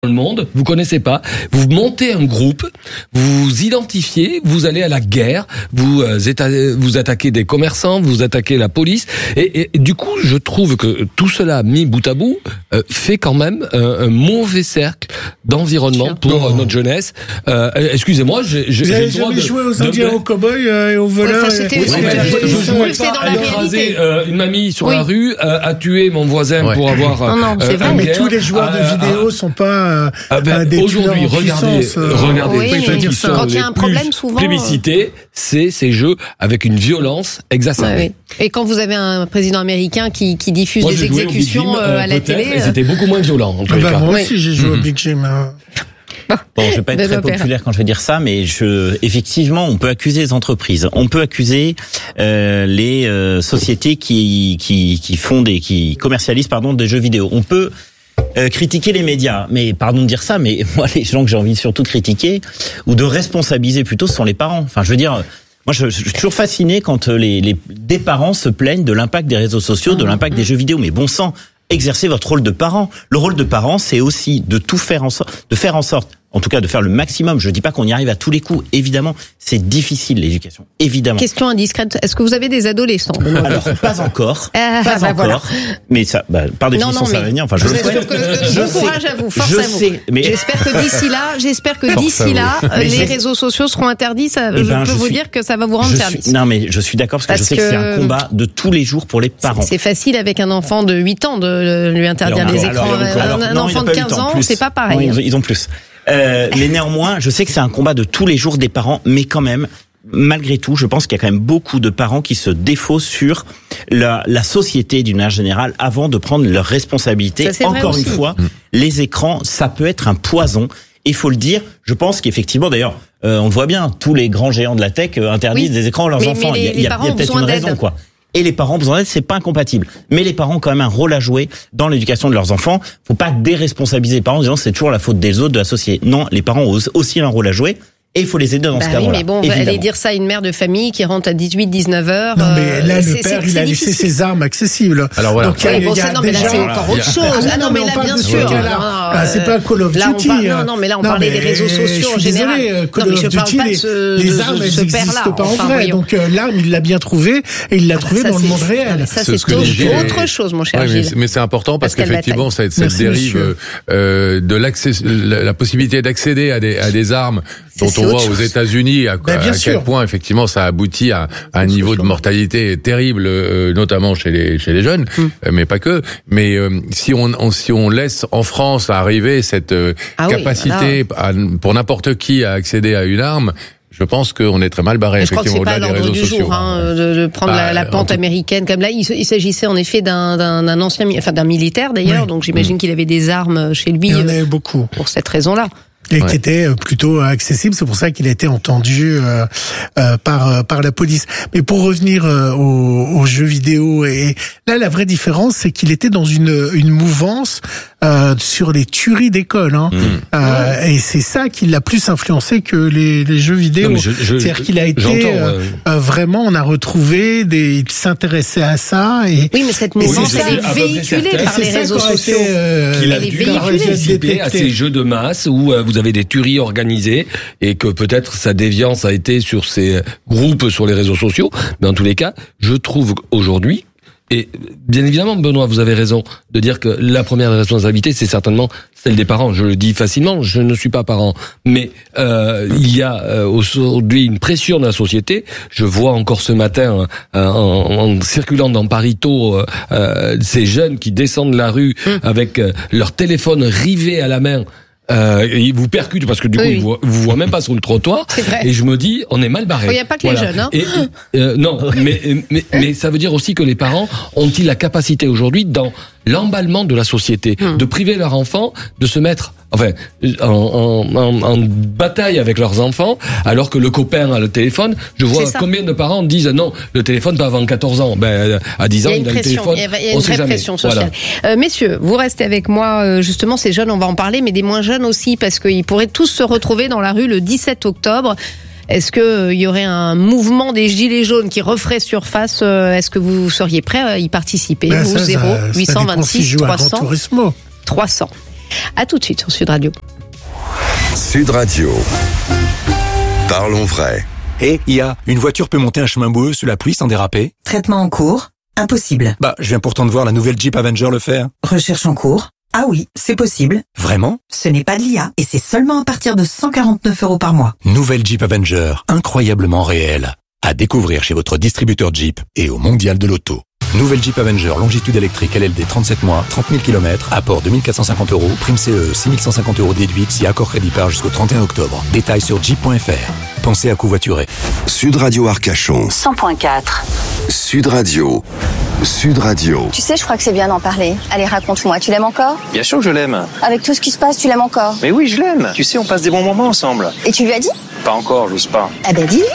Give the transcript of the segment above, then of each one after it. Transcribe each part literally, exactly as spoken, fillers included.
le monde, vous connaissez pas, vous montez un groupe, vous vous identifiez, vous allez à la guerre, vous euh, éta- vous attaquez des commerçants, vous attaquez la police, et, et, et du coup, je trouve que tout cela mis bout à bout euh, fait quand même un, un mauvais cercle d'environnement pour euh, notre jeunesse. Euh, excusez-moi, j'ai, j'ai, vous avez j'ai le droit jamais de, joué aux de, Indiens, de, aux cow-boys euh, et aux voleurs. Ouais, ça, c'était, et... oui, mais je, je jouais pas à écraser euh, une mamie sur oui. la rue, euh, à tuer mon voisin ouais. pour avoir. Non, non, c'est euh, vrai. Mais guerre, tous les joueurs euh, de vidéo euh, sont pas euh, ah ben, des aujourd'hui, tueurs en regardez, puissance, euh, regardez oui, ceux qui sont quand il y a un problème, plus souvent, plébiscités, c'est ces jeux avec une violence exacerbée. Ouais, oui. Et quand vous avez un président américain qui, qui diffuse Moi, des exécutions Big Jim, euh, à la télé, et c'était beaucoup moins violent. En tous les bah, cas. moi oui. aussi, j'ai joué mmh. au Big Jim. Hein. Bon, je vais pas être très populaire quand je vais dire ça, mais je, effectivement, on peut accuser les entreprises, on peut accuser euh, les euh, sociétés qui qui qui font des, qui commercialisent pardon des jeux vidéo. On peut euh, critiquer les médias, mais pardon de dire ça, mais moi les gens que j'ai envie surtout de critiquer ou de responsabiliser plutôt, ce sont les parents. Enfin, je veux dire. Moi, je, je suis toujours fasciné quand les, les des parents se plaignent de l'impact des réseaux sociaux, de l'impact des jeux vidéo. Mais bon sang, exercez votre rôle de parent. Le rôle de parent, c'est aussi de tout faire en sorte, de faire en sorte, en tout cas, de faire le maximum. Je dis pas qu'on y arrive à tous les coups. Évidemment, c'est difficile l'éducation. Évidemment. Question indiscrète. Est-ce que vous avez des adolescents? Alors, pas encore. Euh, pas bah, encore. Voilà. Mais ça, bah, par définition, non, non, ça va venir. Enfin, je le souhaite. Bon courage à vous. Force je à vous. Sais, mais... J'espère que d'ici là, j'espère que d'ici là, mais les j'ai... réseaux sociaux seront interdits. Ça, eh je ben, peux je vous suis... dire que ça va vous rendre je service. Suis... Non, mais je suis d'accord parce que parce je sais que... que c'est un combat de tous les jours pour les parents. C'est facile avec un enfant de huit ans de lui interdire alors, les alors, écrans. alors, alors, un non, enfant de quinze ans, c'est pas pareil. Non, ils, ils ont plus. Euh, mais néanmoins, je sais que c'est un combat de tous les jours des parents, mais quand même, malgré tout, je pense qu'il y a quand même beaucoup de parents qui se défaussent sur la, la société d'une manière générale avant de prendre leurs responsabilités. Ça, encore une aussi. fois, mmh. les écrans, ça peut être un poison. Il faut le dire. Je pense qu'effectivement, d'ailleurs, euh, on le voit bien, tous les grands géants de la tech euh, interdisent oui. des écrans à leurs mais, enfants. Mais les, il y a, il y a, il y a peut-être une raison, quoi. Et les parents ont besoin d'aide, c'est pas incompatible. Mais les parents ont quand même un rôle à jouer dans l'éducation de leurs enfants. Faut pas déresponsabiliser les parents en disant c'est toujours la faute des autres, de la société. Non, les parents ont aussi un rôle à jouer. Et il faut les aider dans bah ce oui, cadre-là. Mais bon, on va aller dire ça à une mère de famille qui rentre à dix-huit dix-neuf heures. Non, mais là, euh, le c'est, père, c'est, il c'est a difficile. laissé ses armes accessibles. Alors voilà. Donc, il y a, oui, bon, il y a ça, non, mais là, déjà... c'est encore autre chose. Ah, ah non, mais là, bien sûr. Ah, c'est pas Call of Duty. Parle, non, non, mais là, on non, parlait mais des réseaux sociaux en général. Désolé, Call non, mais of je Duty, parle pas de ce, les, de, les armes, de elles ce n'existent père-là. pas en enfin, vrai. voyons. Donc, euh, l'arme, il l'a bien trouvée et il l'a trouvée dans le monde réel. Ça, c'est autre chose, mon cher Gilles. Mais c'est important parce qu'effectivement, cette dérive de l'accès, la possibilité d'accéder à des à des armes dont on voit aux États-Unis à quel point effectivement ça aboutit à, à un niveau de mortalité terrible, euh, notamment chez les chez les jeunes, mm. euh, mais pas que. Mais euh, si on, on si on laisse en France arriver cette euh, ah capacité oui, à, pour n'importe qui à accéder à une arme, je pense qu'on est très mal barré. Je crois que c'est pas l'ordre du sociaux. jour hein, de, de prendre bah, la, la pente tout... américaine comme là. Il, il s'agissait en effet d'un, d'un, d'un ancien, enfin d'un militaire d'ailleurs. Oui. Donc j'imagine mmh. qu'il avait des armes chez lui. Il y en avait beaucoup pour cette raison-là. Et ouais. qui était plutôt accessible, c'est pour ça qu'il a été entendu euh, euh, par par la police. Mais pour revenir euh, aux, aux jeux vidéo, et là la vraie différence, c'est qu'il était dans une une mouvance euh, sur les tueries d'école, hein. Mmh. Euh, et c'est ça qui l'a plus influencé que les, les jeux vidéo. Non, je, je, C'est-à-dire qu'il a été euh, euh, vraiment, on a retrouvé des, il s'intéressait à ça. Et oui, mais cette mouvance, elle est véhiculée par les réseaux sociaux. Euh, qu'il a dû participer à ces jeux de masse où euh, vous avez des tueries organisées et que peut-être sa déviance a été sur ces groupes sur les réseaux sociaux. Mais en tous les cas, je trouve aujourd'hui, et bien évidemment, Benoît, vous avez raison de dire que la première responsabilité, c'est certainement celle des parents. Je le dis facilement, je ne suis pas parent. Mais euh, il y a euh, aujourd'hui une pression de la société. Je vois encore ce matin, euh, en, en circulant dans Paris tôt, euh, euh, ces jeunes qui descendent la rue mmh. avec euh, leur téléphone rivé à la main. Euh, et ils vous percutent parce que du coup oui. ils vous, vous voient même pas sur le trottoir. Et je me dis, on est mal barré. Il n'y a pas que voilà. les jeunes. Hein. Et, euh, non, mais, mais mais ça veut dire aussi que les parents ont-ils la capacité aujourd'hui dans l'emballement de la société hum. de priver leurs enfants de se mettre enfin en, en, en, en bataille avec leurs enfants alors que le copain a le téléphone. Je vois combien de parents disent non, le téléphone pas avant quatorze ans. Ben à dix ans il, il a le téléphone. Il y a, il y a une vraie jamais. pression sociale. Voilà. Euh, messieurs, vous restez avec moi justement, ces jeunes, on va en parler, mais des moins jeunes aussi parce qu'ils pourraient tous se retrouver dans la rue le dix-sept octobre. Est-ce qu'il euh, y aurait un mouvement des gilets jaunes qui referait surface euh, Est-ce que vous seriez prêt à y participer? Ben Vous, ça, zéro, ça, huit cent vingt-six, trois cents. trois cents. À tout de suite sur Sud Radio. Sud Radio. Parlons vrai. Et il y a une voiture peut monter un chemin boueux sous la pluie sans déraper. Traitement en cours. Impossible. Bah, je viens pourtant de voir la nouvelle Jeep Avenger le faire. Recherche en cours. Ah oui, c'est possible. Vraiment? Ce n'est pas de l'I A et c'est seulement à partir de cent quarante-neuf euros par mois. Nouvelle Jeep Avenger, incroyablement réelle. À découvrir chez votre distributeur Jeep et au Mondial de l'Auto. Nouvelle Jeep Avenger, longitude électrique L L D trente-sept mois, trente mille kilomètres, apport deux mille quatre cent cinquante euros, prime C E, six mille cent cinquante euros déduite si accord crédit part jusqu'au trente et un octobre. Détails sur jeep point f r. Pensez à covoiturer. Sud Radio Arcachon. cent point quatre. Sud Radio. Sud Radio. Tu sais, je crois que c'est bien d'en parler. Allez, raconte-moi, tu l'aimes encore? Bien sûr que je l'aime. Avec tout ce qui se passe, tu l'aimes encore? Mais oui, je l'aime. Tu sais, on passe des bons moments ensemble. Et tu lui as dit? Pas encore, j'ose pas. Ah ben dis.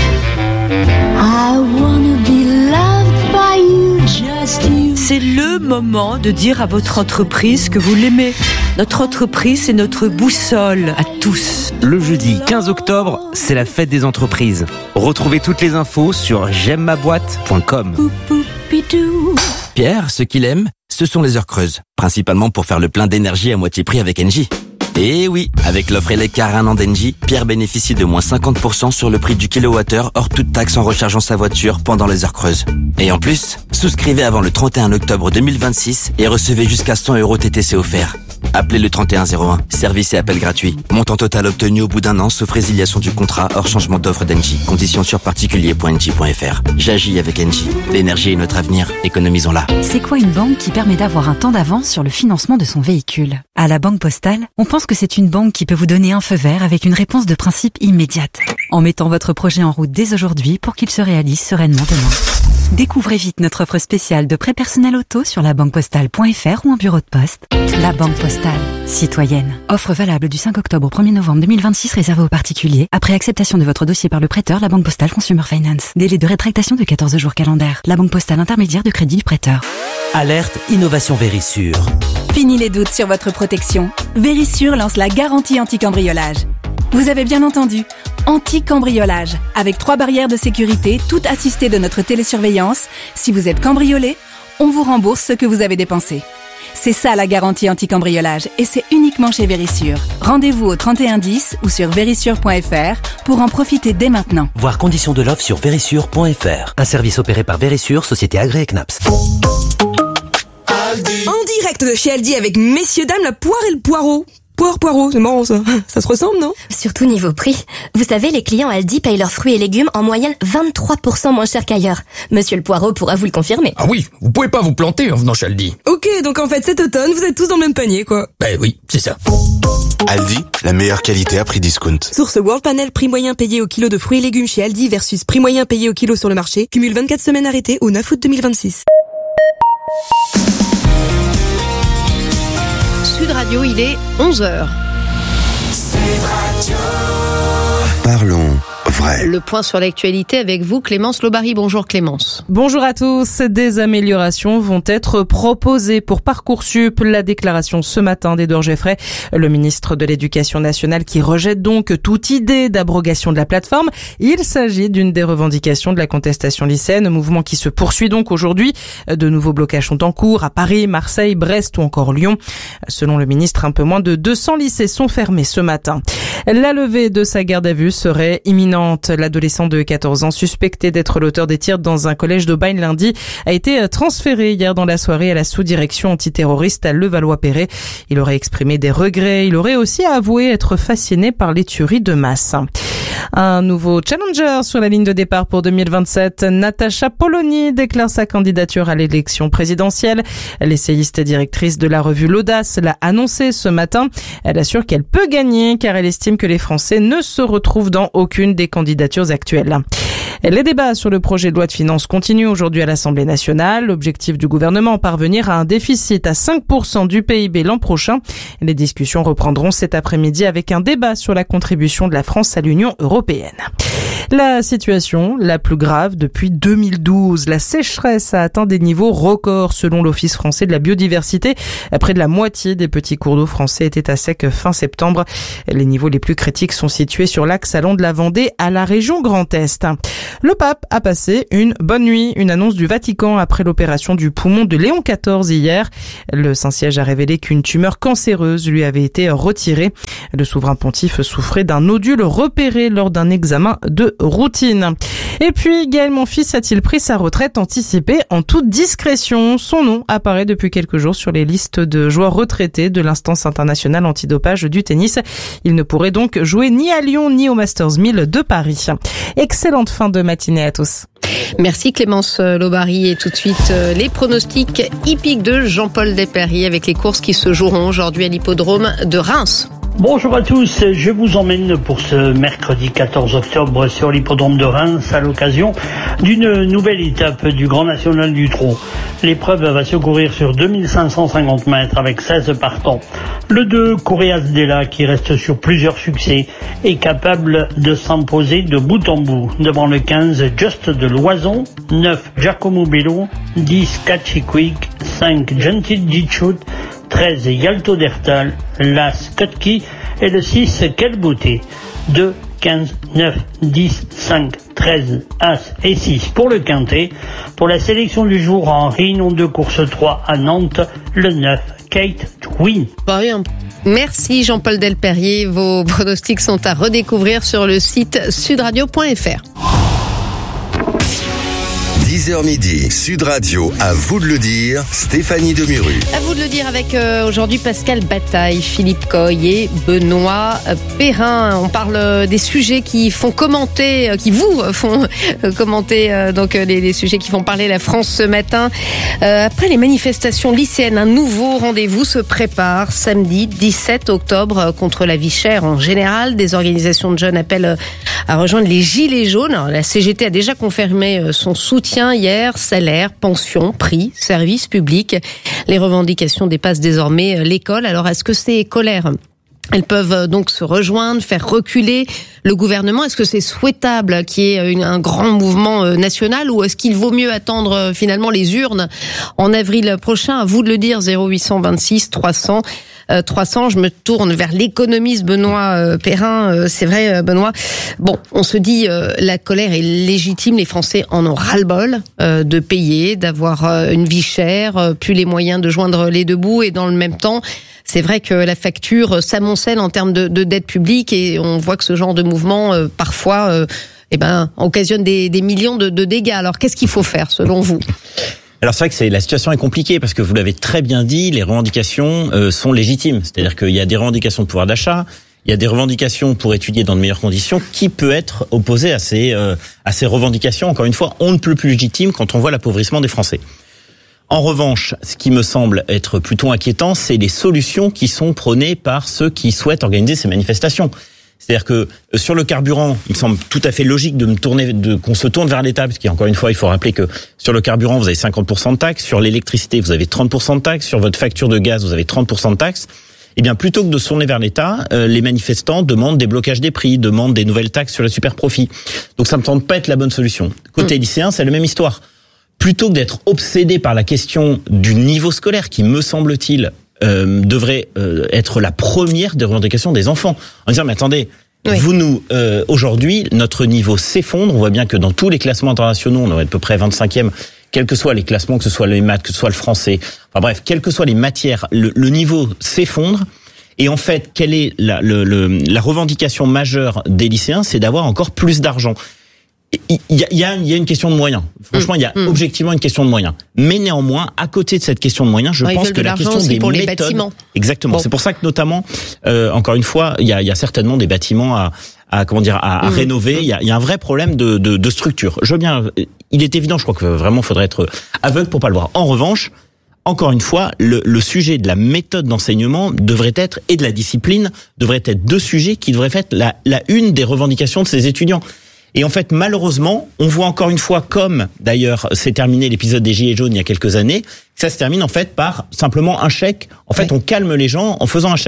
I wanna be loved by you, just you. C'est le moment de dire à votre entreprise que vous l'aimez. Notre entreprise, c'est notre boussole à tous. Le jeudi quinze octobre, c'est la fête des entreprises. Retrouvez toutes les infos sur j'aime ma boîte point com. Pierre, ce qu'il aime, ce sont les heures creuses. Principalement pour faire le plein d'énergie à moitié prix avec Engie. Et oui, avec l'offre Eleccar un an d'Engie, Pierre bénéficie de moins cinquante pour cent sur le prix du kilowattheure hors toute taxe en rechargeant sa voiture pendant les heures creuses. Et en plus, souscrivez avant le trente et un octobre deux mille vingt-six et recevez jusqu'à cent euros T T C offerts. Appelez le trente et un zéro un, service et appel gratuit. Montant total obtenu au bout d'un an, sauf résiliation du contrat hors changement d'offre d'Engie. Conditions sur particulier point engie point f r. J'agis avec Engie. L'énergie est notre avenir, économisons-la. C'est quoi une banque qui permet d'avoir un temps d'avance sur le financement de son véhicule? À la Banque Postale, on pense que c'est une banque qui peut vous donner un feu vert avec une réponse de principe immédiate, en mettant votre projet en route dès aujourd'hui pour qu'il se réalise sereinement demain. Découvrez vite notre offre spéciale de prêt personnel auto sur la banque postale point f r ou en bureau de poste. La Banque Postale. Citoyenne. Offre valable du cinq octobre au premier novembre deux mille vingt-six réservée aux particuliers. Après acceptation de votre dossier par le prêteur, la Banque Postale Consumer Finance. Délai de rétractation de quatorze jours calendaires. La Banque Postale intermédiaire de crédit du prêteur. Alerte Innovation Vérissure. Fini les doutes sur votre protection. Vérissure lance la garantie anti-cambriolage. Vous avez bien entendu, anti-cambriolage, avec trois barrières de sécurité, toutes assistées de notre télésurveillance. Si vous êtes cambriolé, on vous rembourse ce que vous avez dépensé. C'est ça la garantie anti-cambriolage, et c'est uniquement chez Vérissure. Rendez-vous au trente et un dix ou sur vérissure point f r pour en profiter dès maintenant. Voir conditions de l'offre sur vérissure point f r. Un service opéré par Vérissure, société agréée C N A P S. En direct de chez Aldi avec messieurs dames la poire et le poireau. Poire, poireau, c'est marrant ça. Ça se ressemble, non? Surtout niveau prix. Vous savez, les clients Aldi payent leurs fruits et légumes en moyenne vingt-trois pour cent moins cher qu'ailleurs. Monsieur le poireau pourra vous le confirmer. Ah oui, vous pouvez pas vous planter en venant chez Aldi. Ok, donc en fait cet automne, vous êtes tous dans le même panier, quoi. Ben oui, c'est ça. Aldi, la meilleure qualité à prix discount. Source World Panel, prix moyen payé au kilo de fruits et légumes chez Aldi versus prix moyen payé au kilo sur le marché. Cumule vingt-quatre semaines arrêtées au neuf août deux mille vingt-six. Sud Radio, il est onze heures. Parlons vrai. Le point sur l'actualité avec vous, Clémence Lobary. Bonjour Clémence. Bonjour à tous. Des améliorations vont être proposées pour Parcoursup. La déclaration ce matin d'Édouard Geoffrey, le ministre de l'Éducation nationale, qui rejette donc toute idée d'abrogation de la plateforme. Il s'agit d'une des revendications de la contestation lycéenne, mouvement qui se poursuit donc aujourd'hui. De nouveaux blocages sont en cours à Paris, Marseille, Brest ou encore Lyon. Selon le ministre, un peu moins de deux cents lycées sont fermés ce matin. La levée de sa garde à vue serait imminente. L'adolescent de quatorze ans suspecté d'être l'auteur des tirs dans un collège d'Aubagne lundi a été transféré hier dans la soirée à la sous-direction antiterroriste à Levallois-Perret. Il aurait exprimé des regrets. Il aurait aussi avoué être fasciné par les tueries de masse. Un nouveau challenger sur la ligne de départ pour deux mille vingt-sept. Natacha Polony déclare sa candidature à l'élection présidentielle. L'essayiste et directrice de la revue L'Audace l'a annoncé ce matin. Elle assure qu'elle peut gagner car elle estime que les Français ne se retrouvent dans aucune des candidatures actuelles. Les débats sur le projet de loi de finances continuent aujourd'hui à l'Assemblée nationale. L'objectif du gouvernement, parvenir à un déficit à cinq pour cent du P I B l'an prochain. Les discussions reprendront cet après-midi avec un débat sur la contribution de la France à l'Union européenne. La situation la plus grave depuis deux mille douze. La sécheresse a atteint des niveaux records selon l'Office français de la biodiversité. Près de la moitié des petits cours d'eau français étaient à sec fin septembre. Les niveaux les plus critiques sont situés sur l'axe allant de la Vendée à la région Grand Est. Le pape a passé une bonne nuit. Une annonce du Vatican après l'opération du poumon de Léon quatorze hier. Le Saint-Siège a révélé qu'une tumeur cancéreuse lui avait été retirée. Le souverain pontife souffrait d'un nodule repéré lors d'un examen de routine. Et puis, Gaël Monfils a-t-il pris sa retraite anticipée en toute discrétion? Son nom apparaît depuis quelques jours sur les listes de joueurs retraités de l'instance internationale antidopage du tennis. Il ne pourrait donc jouer ni à Lyon ni au Masters mille de Paris. Excellente fin de matinée à tous. Merci Clémence Lobary, et tout de suite les pronostics hippiques de Jean-Paul Delperrier avec les courses qui se joueront aujourd'hui à l'hippodrome de Reims. Bonjour à tous, je vous emmène pour ce mercredi quatorze octobre sur l'hippodrome de Reims à l'occasion d'une nouvelle étape du Grand National du Trot. L'épreuve va se courir sur deux mille cinq cent cinquante mètres avec seize partants. Le deux, Correas Della, qui reste sur plusieurs succès, est capable de s'imposer de bout en bout devant le quinze, Just de Loison, neuf, Giacomo Bello, dix, Catchy Quick, cinq, Gentil Ditchut, treize, Yalto Dertal, l'As Kotki et le six, Quelle Beauté. deux, quinze, neuf, dix, cinq, treize, As et six pour le quintet. Pour la sélection du jour en Réunion de course trois à Nantes, le neuf, Kate Twin. Pas rien. Merci Jean-Paul Delperrier. Vos pronostics sont à redécouvrir sur le site sudradio point f r. dix heures midi, Sud Radio, à vous de le dire, Stéphanie Demuru. À vous de le dire avec euh, aujourd'hui Pascal Bataille, Philippe Coy et Benoît Perrin. On parle des sujets qui font commenter, qui vous font commenter, euh, donc les, les sujets qui font parler la France ce matin. Euh, après les manifestations lycéennes, un nouveau rendez-vous se prépare samedi dix-sept octobre contre la vie chère en général. Des organisations de jeunes appellent à rejoindre les Gilets jaunes. Alors, la C G T a déjà confirmé son soutien hier, salaire, pension, prix, services publics. Les revendications dépassent désormais l'école. Alors, est-ce que ces colères, elles peuvent donc se rejoindre, faire reculer le gouvernement? Est-ce que c'est souhaitable qu'il y ait un grand mouvement national, ou est-ce qu'il vaut mieux attendre finalement les urnes en avril prochain? À vous de le dire. Zéro huit cent vingt-six trois cents trois cents. Je me tourne vers l'économiste Benoît Perrin. C'est vrai, Benoît. Bon, on se dit la colère est légitime. Les Français en ont ras-le-bol de payer, d'avoir une vie chère, plus les moyens de joindre les deux bouts, et dans le même temps, c'est vrai que la facture s'amoncelle en termes de, de dette publique, et on voit que ce genre de mouvement, euh, parfois, euh, eh ben, occasionne des, des millions de, de dégâts. Alors, qu'est-ce qu'il faut faire, selon vous ? Alors c'est vrai que c'est, la situation est compliquée parce que vous l'avez très bien dit, les revendications euh, sont légitimes. C'est-à-dire qu'il y a des revendications de pouvoir d'achat, il y a des revendications pour étudier dans de meilleures conditions. Qui peut être opposé à ces, euh, à ces revendications? Encore une fois, on ne peut plus légitime quand on voit l'appauvrissement des Français. En revanche, ce qui me semble être plutôt inquiétant, c'est les solutions qui sont prônées par ceux qui souhaitent organiser ces manifestations. C'est-à-dire que sur le carburant, il me semble tout à fait logique de me tourner, de qu'on se tourne vers l'État, parce qu'encore une fois, il faut rappeler que sur le carburant, vous avez cinquante pour cent de taxes, sur l'électricité, vous avez trente pour cent de taxes, sur votre facture de gaz, vous avez trente pour cent de taxes. Eh bien, plutôt que de se tourner vers l'État, euh, les manifestants demandent des blocages des prix, demandent des nouvelles taxes sur le superprofit. Donc ça me semble pas être la bonne solution. Côté mmh. lycéen, c'est la même histoire. Plutôt que d'être obsédé par la question du niveau scolaire, qui me semble-t-il euh, devrait euh, être la première des revendications des enfants, en disant mais attendez, oui. vous nous euh, aujourd'hui notre niveau s'effondre. On voit bien que dans tous les classements internationaux, on est à peu près vingt-cinquième, quels que soient les classements, que ce soit les maths, que ce soit le français, enfin bref, quelles que soient les matières, le, le niveau s'effondre. Et en fait, quelle est la, le, le, la revendication majeure des lycéens? C'est d'avoir encore plus d'argent. Il y a, il y a, il y a une question de moyens. Franchement, il y a mmh. objectivement une question de moyens. Mais néanmoins, à côté de cette question de moyens, je ouais, pense que la question des pour méthodes, les bâtiments. Exactement. Bon. C'est pour ça que notamment, euh, encore une fois, il y a, il y a certainement des bâtiments à, à comment dire, à, à mmh. rénover. Il y a, il y a un vrai problème de, de, de structure. Je veux bien. Il est évident, je crois que vraiment, faudrait être aveugle pour pas le voir. En revanche, encore une fois, le, le sujet de la méthode d'enseignement devrait être, et de la discipline, devrait être deux sujets qui devraient être la, la une des revendications de ces étudiants. Et en fait, malheureusement, on voit encore une fois, comme d'ailleurs s'est terminé l'épisode des Gilets jaunes il y a quelques années, que ça se termine en fait par simplement un chèque. En fait, oui. on calme les gens en faisant un chèque.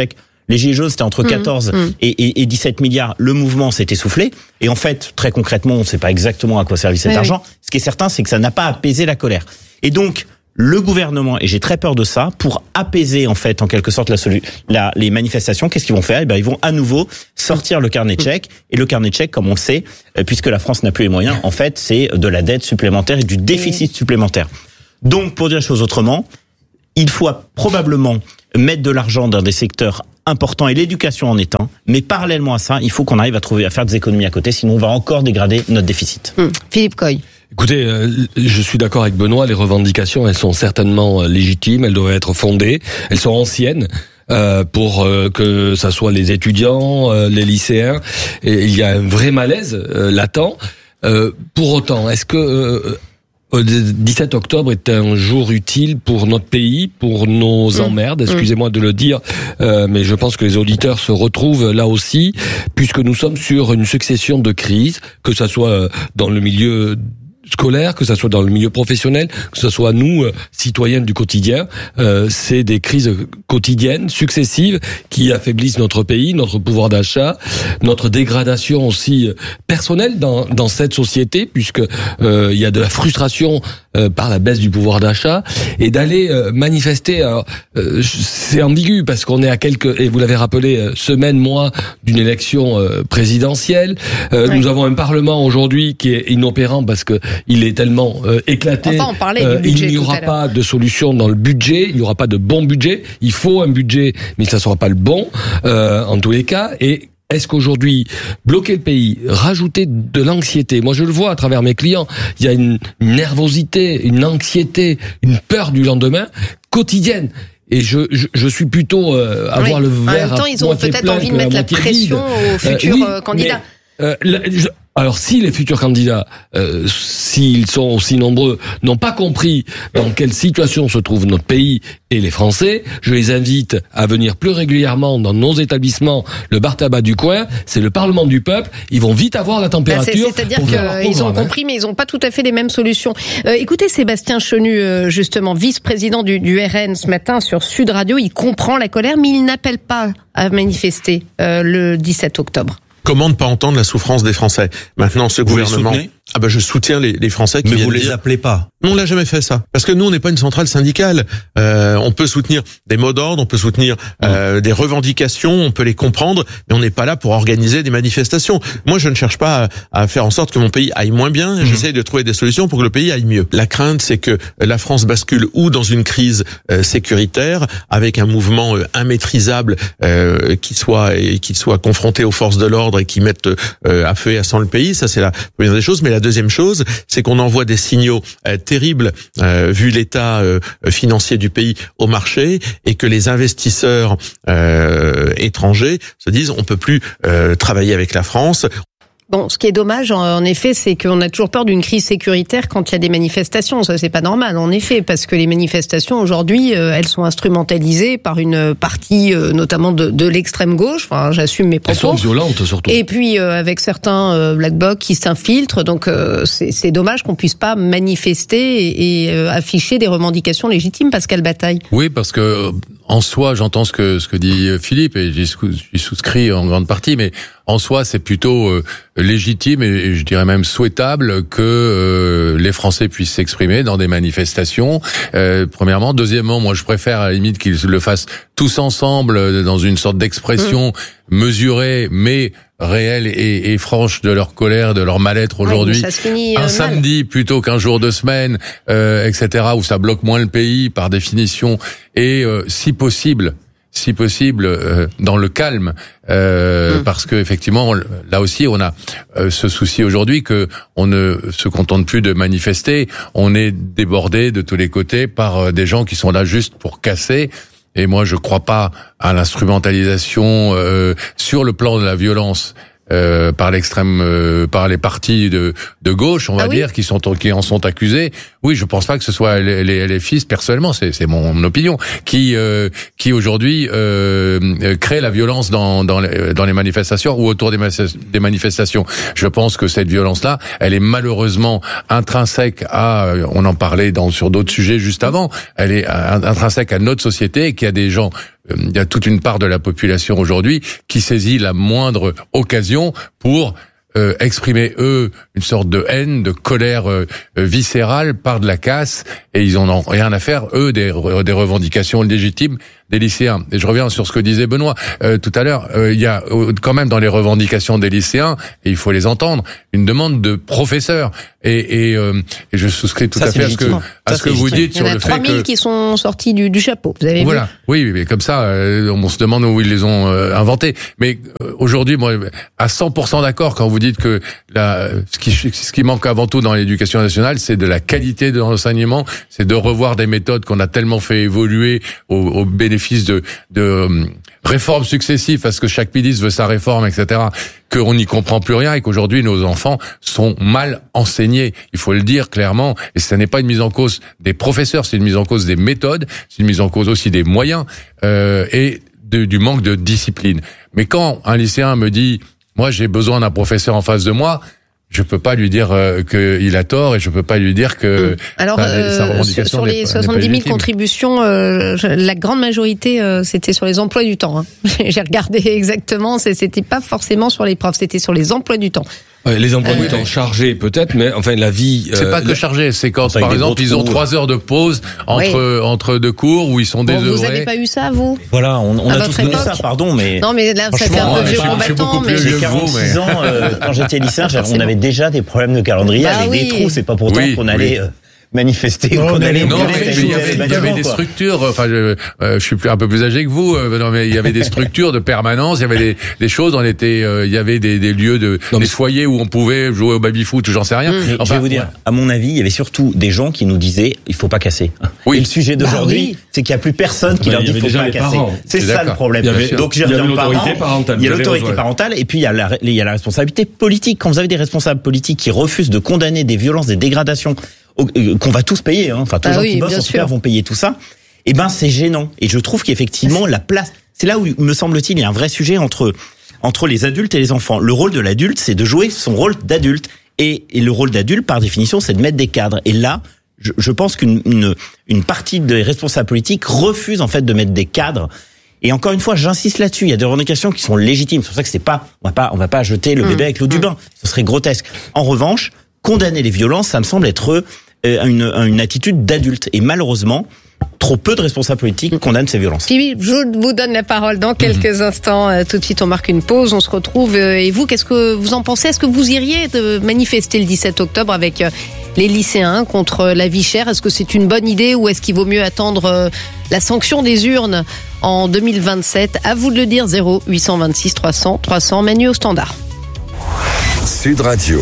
Les gilets jaunes, c'était entre Mmh, quatorze mmh. et, et, et dix-sept milliards. Le mouvement s'est essoufflé. Et en fait, très concrètement, on ne sait pas exactement à quoi servit cet Oui, argent. Oui. Ce qui est certain, c'est que ça n'a pas apaisé la colère. Et donc, le gouvernement, et j'ai très peur de ça, pour apaiser en fait en quelque sorte la, la les manifestations, qu'est-ce qu'ils vont faire ? Eh ben, ils vont à nouveau sortir le carnet de chèques. Et le carnet de chèques, comme on le sait, puisque la France n'a plus les moyens, en fait, c'est de la dette supplémentaire et du déficit supplémentaire. Donc, pour dire les choses autrement, il faut probablement mettre de l'argent dans des secteurs importants, et l'éducation en est un, mais parallèlement à ça, il faut qu'on arrive à trouver à faire des économies à côté, sinon on va encore dégrader notre déficit. Hum. Philippe Coy. Écoutez, euh, je suis d'accord avec Benoît, les revendications, elles sont certainement euh, légitimes, elles doivent être fondées, elles sont anciennes. Euh, pour euh, que ça soit les étudiants, euh, les lycéens, et il y a un vrai malaise euh, latent. Euh, pour autant, est-ce que euh, le dix-sept octobre est un jour utile pour notre pays, pour nos emmerdes, excusez-moi de le dire, euh, mais je pense que les auditeurs se retrouvent là aussi, puisque nous sommes sur une succession de crises, que ça soit dans le milieu scolaire, que ça soit dans le milieu professionnel, que ce soit nous, euh, citoyens du quotidien, euh, c'est des crises quotidiennes, successives, qui affaiblissent notre pays, notre pouvoir d'achat, notre dégradation aussi personnelle dans, dans cette société, puisque euh, il y a de la frustration euh, par la baisse du pouvoir d'achat, et d'aller euh, manifester. Alors, euh, c'est ambigu parce qu'on est à quelques, et vous l'avez rappelé, euh, semaines, mois d'une élection euh, présidentielle. Euh, oui. Nous avons un Parlement aujourd'hui qui est inopérant parce que il est tellement euh, éclaté. Enfin, on parlait euh, du budget il n'y aura tout à pas de solution dans le budget. Il n'y aura pas de bon budget. Il faut un budget, mais ça ne sera pas le bon euh, en tous les cas. Et est-ce qu'aujourd'hui, bloquer le pays, rajouter de l'anxiété, moi je le vois à travers mes clients, il y a une nervosité, une anxiété, une peur du lendemain quotidienne. Et je, je, je suis plutôt euh, à oui. voir le verre. En même temps, ils ont peut-être envie de mettre la pression vide. aux futurs euh, oui, candidats. Mais, euh, là, je, alors si les futurs candidats, euh, s'ils sont aussi nombreux, n'ont pas compris dans quelle situation se trouve notre pays et les Français, je les invite à venir plus régulièrement dans nos établissements, le bar tabac du coin, c'est le Parlement du peuple, ils vont vite avoir la température. Bah c'est-à-dire qu'ils ont compris, mais ils n'ont pas tout à fait les mêmes solutions. Euh, écoutez Sébastien Chenu, euh, justement, vice-président du, du R N ce matin sur Sud Radio, il comprend la colère, mais il n'appelle pas à manifester euh, le dix-sept octobre. Comment ne pas entendre la souffrance des Français ? Maintenant, ce vous gouvernement... Ah ben je soutiens les, les Français qui Mais viennent vous les dire... appelez pas. Non, on l'a jamais fait ça. Parce que nous, on n'est pas une centrale syndicale. Euh, on peut soutenir des mots d'ordre, on peut soutenir euh, des revendications, on peut les comprendre, mais on n'est pas là pour organiser des manifestations. Moi, je ne cherche pas à, à faire en sorte que mon pays aille moins bien. Mmh. J'essaie de trouver des solutions pour que le pays aille mieux. La crainte, c'est que la France bascule ou dans une crise euh, sécuritaire, avec un mouvement euh, immaîtrisable euh, qui soit et qui soit confronté aux forces de l'ordre et qui mette euh, à feu et à sang le pays. Ça, c'est la première des choses. Mais la deuxième chose, c'est qu'on envoie des signaux euh, terribles euh, vu l'état euh, financier du pays au marché, et que les investisseurs euh, étrangers se disent on peut plus euh, travailler avec la France. Bon, ce qui est dommage, en effet, c'est qu'on a toujours peur d'une crise sécuritaire quand il y a des manifestations. Ça, c'est pas normal, en effet, parce que les manifestations, aujourd'hui, euh, elles sont instrumentalisées par une partie, euh, notamment de, de l'extrême gauche. Enfin, j'assume mes propos. Elles sont violentes, surtout. Et puis, euh, avec certains euh, black blocs qui s'infiltrent. Donc, euh, c'est, c'est dommage qu'on puisse pas manifester et, et euh, afficher des revendications légitimes, Pascal Bataille. Oui, parce que, en soi, j'entends ce que, ce que dit Philippe, et j'y souscris en grande partie, mais en soi, c'est plutôt euh, légitime et je dirais même souhaitable que euh, les Français puissent s'exprimer dans des manifestations. Euh, premièrement, deuxièmement, moi je préfère à la limite qu'ils le fassent tous ensemble dans une sorte d'expression mmh. mesurée, mais réelle et, et franche de leur colère, de leur mal-être aujourd'hui. Oui, un mal. samedi plutôt qu'un jour de semaine, euh, et cetera, où ça bloque moins le pays par définition, et euh, si possible. si possible euh, dans le calme, euh, mmh. parce que effectivement là aussi on a euh, ce souci aujourd'hui que on ne se contente plus de manifester, on est débordé de tous les côtés par euh, des gens qui sont là juste pour casser. Et moi je crois pas à l'instrumentalisation euh, sur le plan de la violence. Euh, par l'extrême, euh, par les partis de, de gauche, on va ah oui dire, qui sont qui en sont accusés. Oui, je pense pas que ce soit les, les, les fils personnellement, c'est, c'est mon, mon opinion, qui euh, qui aujourd'hui euh, crée la violence dans dans les, dans les manifestations ou autour des, des manifestations. Je pense que cette violence-là, elle est malheureusement intrinsèque à, on en parlait dans sur d'autres sujets juste avant, elle est intrinsèque à notre société et qu'il y a des gens, il y a toute une part de la population aujourd'hui qui saisit la moindre occasion pour Euh, exprimer eux une sorte de haine, de colère euh, viscérale par de la casse, et ils en ont rien à faire eux des, des revendications légitimes des lycéens. Et je reviens sur ce que disait Benoît euh, tout à l'heure. Euh, il y a euh, quand même dans les revendications des lycéens, et il faut les entendre, une demande de professeurs. Et, et, euh, et je souscris tout ça, à fait à ce que à ce que vous dites sur le fait que il y en a trois mille qui sont sortis du, du chapeau. Vous avez voilà. vu? Oui, oui, mais comme ça, euh, on se demande où ils les ont euh, inventés. Mais euh, aujourd'hui, moi, à cent pour cent d'accord quand vous dites que la, ce qui ce qui manque avant tout dans l'éducation nationale, c'est de la qualité de l'enseignement, c'est de revoir des méthodes qu'on a tellement fait évoluer au, au bénéfice de, de euh, réformes successives, parce que chaque ministre veut sa réforme, et cetera, qu'on n'y comprend plus rien et qu'aujourd'hui nos enfants sont mal enseignés. Il faut le dire clairement. Et ce n'est pas une mise en cause des professeurs, c'est une mise en cause des méthodes, c'est une mise en cause aussi des moyens euh, et de, du manque de discipline. Mais quand un lycéen me dit moi, j'ai besoin d'un professeur en face de moi, je peux pas lui dire euh, qu'il a tort et je peux pas lui dire que alors sa, sa euh, sur, sur les soixante-dix mille contributions, euh, la grande majorité euh, c'était sur les emplois du temps. Hein. J'ai regardé exactement, c'était pas forcément sur les profs, c'était sur les emplois du temps. Ouais, les emplois euh, du temps chargés peut-être, mais enfin la vie. C'est euh, pas que chargé, c'est quand par exemple ils ont trois heures de pause entre oui. entre deux cours où ils sont désœuvrés. Bon, vous avez pas eu ça vous? Voilà, on, on a tous connu ça, pardon, mais non mais là ça fait un peu vieux combattant. Mais j'ai quarante-six ans, euh, quand j'étais lycéen, on avait déjà des problèmes de calendrier bah avec oui. des trous. C'est pas pourtant oui, qu'on allait. Oui. Euh, manifester non, qu'on allait non, mais il y avait, il y avait des structures, enfin je, euh, je suis un peu plus âgé que vous, euh, non mais il y avait des structures de permanence, il y avait des, des choses, on était euh, il y avait des, des lieux de non, des foyers où on pouvait jouer au baby-foot, j'en sais rien. Mmh. Enfin, je vais vous dire, ouais. à mon avis, il y avait surtout des gens qui nous disaient il faut pas casser. Oui. Et le sujet d'aujourd'hui, bah oui. c'est qu'il y a plus personne qui bah, leur dit il faut pas casser. C'est ça le problème. Avait, Donc j'y reviens l'autorité parentale. Il y a l'autorité parentale et puis il y a la il y a la responsabilité politique. Quand vous avez des responsables politiques qui refusent de condamner des violences, des dégradations qu'on va tous payer, hein. Enfin tous les ah gens oui, qui bossent en tout cas vont payer tout ça. Et ben c'est gênant. Et je trouve qu'effectivement la place, c'est là où me semble-t-il il y a un vrai sujet entre entre les adultes et les enfants. Le rôle de l'adulte, c'est de jouer son rôle d'adulte, et, et le rôle d'adulte par définition, c'est de mettre des cadres. Et là, je, je pense qu'une une, une partie des responsables politiques refuse en fait de mettre des cadres. Et encore une fois, j'insiste là-dessus. Il y a des revendications qui sont légitimes. C'est pour ça que c'est pas, on va pas, on va pas jeter le mmh. bébé avec l'eau mmh. du bain. Ce serait grotesque. En revanche, condamner les violences, ça me semble être Une, une attitude d'adulte. Et malheureusement, trop peu de responsables politiques condamnent ces violences. Puis, je vous donne la parole dans quelques mmh. instants. Euh, tout de suite, on marque une pause, on se retrouve. Euh, et vous, qu'est-ce que vous en pensez? Est-ce que vous iriez de manifester le dix-sept octobre avec euh, les lycéens contre la vie chère? Est-ce que c'est une bonne idée ou est-ce qu'il vaut mieux attendre euh, la sanction des urnes en deux mille vingt-sept? À vous de le dire. Zéro huit cent vingt-six trois cents trois cents, Manu au standard. Sud Radio.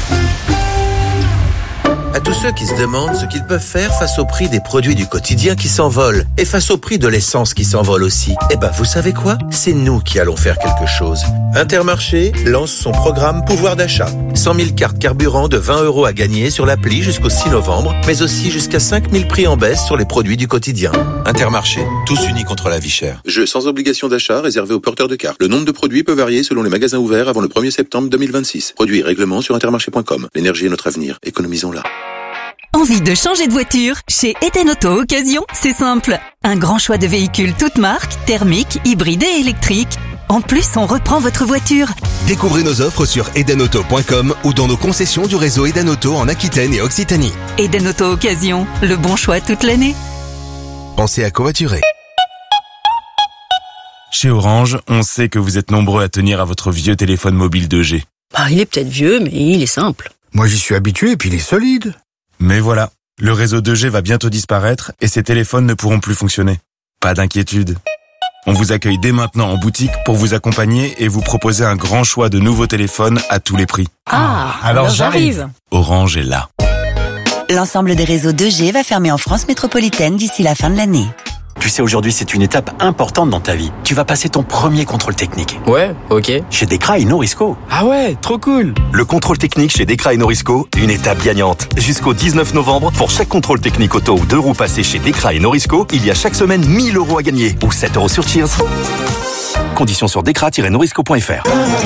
À tous ceux qui se demandent ce qu'ils peuvent faire face au prix des produits du quotidien qui s'envolent et face au prix de l'essence qui s'envole aussi, eh ben vous savez quoi? C'est nous qui allons faire quelque chose. Intermarché lance son programme pouvoir d'achat. cent mille cartes carburant de vingt euros à gagner sur l'appli jusqu'au six novembre, mais aussi jusqu'à cinq mille prix en baisse sur les produits du quotidien. Intermarché, tous unis contre la vie chère. Jeu sans obligation d'achat réservé aux porteurs de cartes. Le nombre de produits peut varier selon les magasins ouverts avant le premier septembre deux mille vingt-six. Produits et règlements sur intermarché point com. L'énergie est notre avenir. Économisons-la. Envie de changer de voiture? Chez Eden Auto Occasion, c'est simple. Un grand choix de véhicules toutes marques, thermiques, hybrides et électriques. En plus, on reprend votre voiture. Découvrez nos offres sur eden auto point com ou dans nos concessions du réseau Eden Auto en Aquitaine et Occitanie. Eden Auto Occasion, le bon choix toute l'année. Pensez à covoiturer. Chez Orange, on sait que vous êtes nombreux à tenir à votre vieux téléphone mobile deux G. Bah, il est peut-être vieux, mais il est simple. Moi, j'y suis habitué et puis il est solide. Mais voilà, le réseau deux G va bientôt disparaître et ces téléphones ne pourront plus fonctionner. Pas d'inquiétude. On vous accueille dès maintenant en boutique pour vous accompagner et vous proposer un grand choix de nouveaux téléphones à tous les prix. Ah, alors, alors j'arrive. Orange est là. L'ensemble des réseaux deux G va fermer en France métropolitaine d'ici la fin de l'année. Tu sais, aujourd'hui, c'est une étape importante dans ta vie. Tu vas passer ton premier contrôle technique. Ouais, ok. Chez Dekra et Norisco. Ah ouais, trop cool. Le contrôle technique chez Dekra et Norisco, une étape gagnante. Jusqu'au dix-neuf novembre, pour chaque contrôle technique auto ou deux roues passées chez Dekra et Norisco, il y a chaque semaine mille euros à gagner ou sept euros sur Cheers. Conditions sur dekra tiret norisco point f r.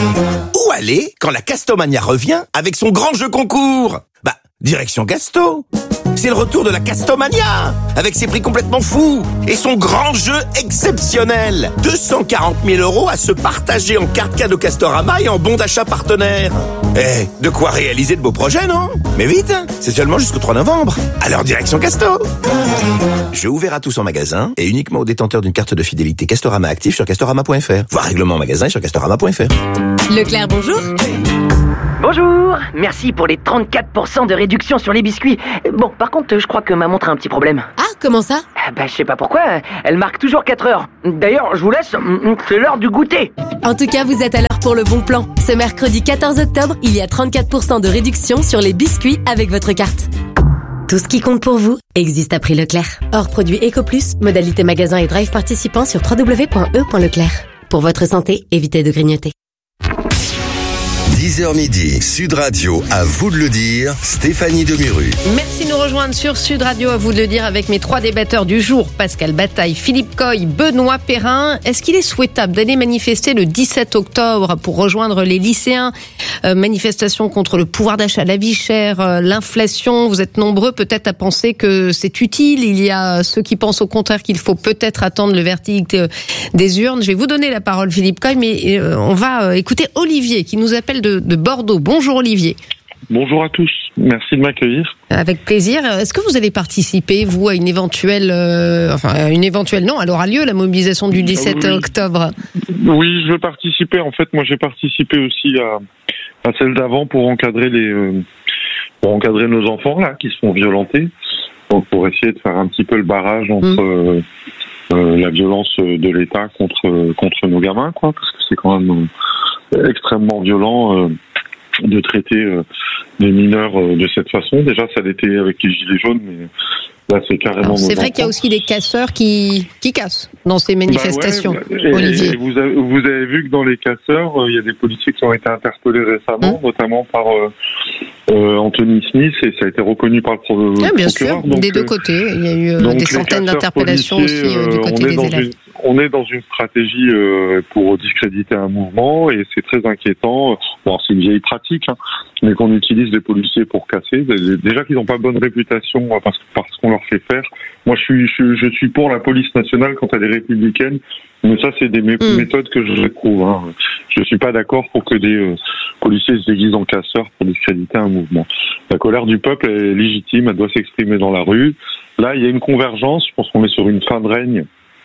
Où aller quand la Castomania revient avec son grand jeu concours? Bah, direction Gasto. C'est le retour de la Castomania, avec ses prix complètement fous et son grand jeu exceptionnel. deux cent quarante mille euros à se partager en carte cadeau Castorama et en bon d'achat partenaire. Eh, de quoi réaliser de beaux projets, non? Mais vite, c'est seulement jusqu'au trois novembre. Alors direction Casto. Jeu ouvert à tous en magasin et uniquement aux détenteurs d'une carte de fidélité Castorama active sur castorama point f r. Voir règlement en magasin sur castorama point f r. Leclerc, bonjour. Bonjour, merci pour les trente-quatre pour cent de réduction sur les biscuits. Bon, par contre, je crois que ma montre a un petit problème. Ah, comment ça? Bah, je sais pas pourquoi, elle marque toujours quatre heures. D'ailleurs, je vous laisse, c'est l'heure du goûter. En tout cas, vous êtes à l'heure pour le bon plan. Ce mercredi quatorze octobre, il y a trente-quatre pour cent de réduction sur les biscuits avec votre carte. Tout ce qui compte pour vous existe à prix Leclerc. Hors produit EcoPlus, modalité magasin et drive participant sur w w w point e point leclerc. Pour votre santé, évitez de grignoter. dix heures midi, Sud Radio, à vous de le dire, Stéphanie Demuru. Merci de nous rejoindre sur Sud Radio, à vous de le dire, avec mes trois débatteurs du jour, Pascal Bataille, Philippe Coy, Benoît Perrin. Est-ce qu'il est souhaitable d'aller manifester le dix-sept octobre pour rejoindre les lycéens? euh, Manifestation contre le pouvoir d'achat, la vie chère, euh, l'inflation. Vous êtes nombreux peut-être à penser que c'est utile. Il y a ceux qui pensent au contraire qu'il faut peut-être attendre le verdict euh, des urnes. Je vais vous donner la parole, Philippe Coy, mais euh, on va euh, écouter Olivier qui nous appelle de, de Bordeaux. Bonjour Olivier. Bonjour à tous, merci de m'accueillir. Avec plaisir. Est-ce que vous allez participer, vous, à une éventuelle, euh, enfin, une éventuelle, non, elle aura lieu, la mobilisation du dix-sept oui. octobre? Oui, je veux participer. En fait, moi, j'ai participé aussi à, à celle d'avant pour encadrer les, euh, pour encadrer nos enfants, là, qui se font violenter. Donc, pour essayer de faire un petit peu le barrage entre, mmh. euh, euh, la violence de l'État contre, contre nos gamins, quoi, parce que c'est quand même euh, extrêmement violent, euh, de traiter euh, les mineurs euh, de cette façon. Déjà, ça l'était avec les gilets jaunes, mais là, c'est carrément... Alors, c'est vrai qu'il y a aussi des casseurs qui, qui cassent dans ces manifestations, bah ouais, Olivier. Et vous, avez, vous avez vu que dans les casseurs, euh, il y a des policiers qui ont été interpellés récemment, mmh. notamment par euh, euh, Anthony Smith, et ça a été reconnu par le pro- ah, bien procureur. Sûr, donc, des deux côtés. Il y a eu euh, des centaines d'interpellations aussi euh, du côté des élèves. Une, on est dans une stratégie euh, pour discréditer un mouvement, et c'est très inquiétant. Bon, c'est une vieille pratique, hein, mais qu'on utilise des policiers pour casser. Déjà qu'ils n'ont pas bonne réputation parce, parce qu'on leur fait faire. Moi, je suis, je, je suis pour la police nationale quand elle est républicaine, mais ça, c'est des mé- mmh. méthodes que je trouve. Hein. Je suis pas d'accord pour que des euh, policiers se déguisent en casseurs pour discréditer un mouvement. La colère du peuple est légitime, elle doit s'exprimer dans la rue. Là, il y a une convergence. Je pense qu'on est sur une fin de règne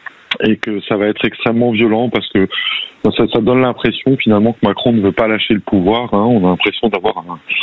et que ça va être extrêmement violent parce que ça, ça donne l'impression finalement que Macron ne veut pas lâcher le pouvoir. Hein. On a l'impression d'avoir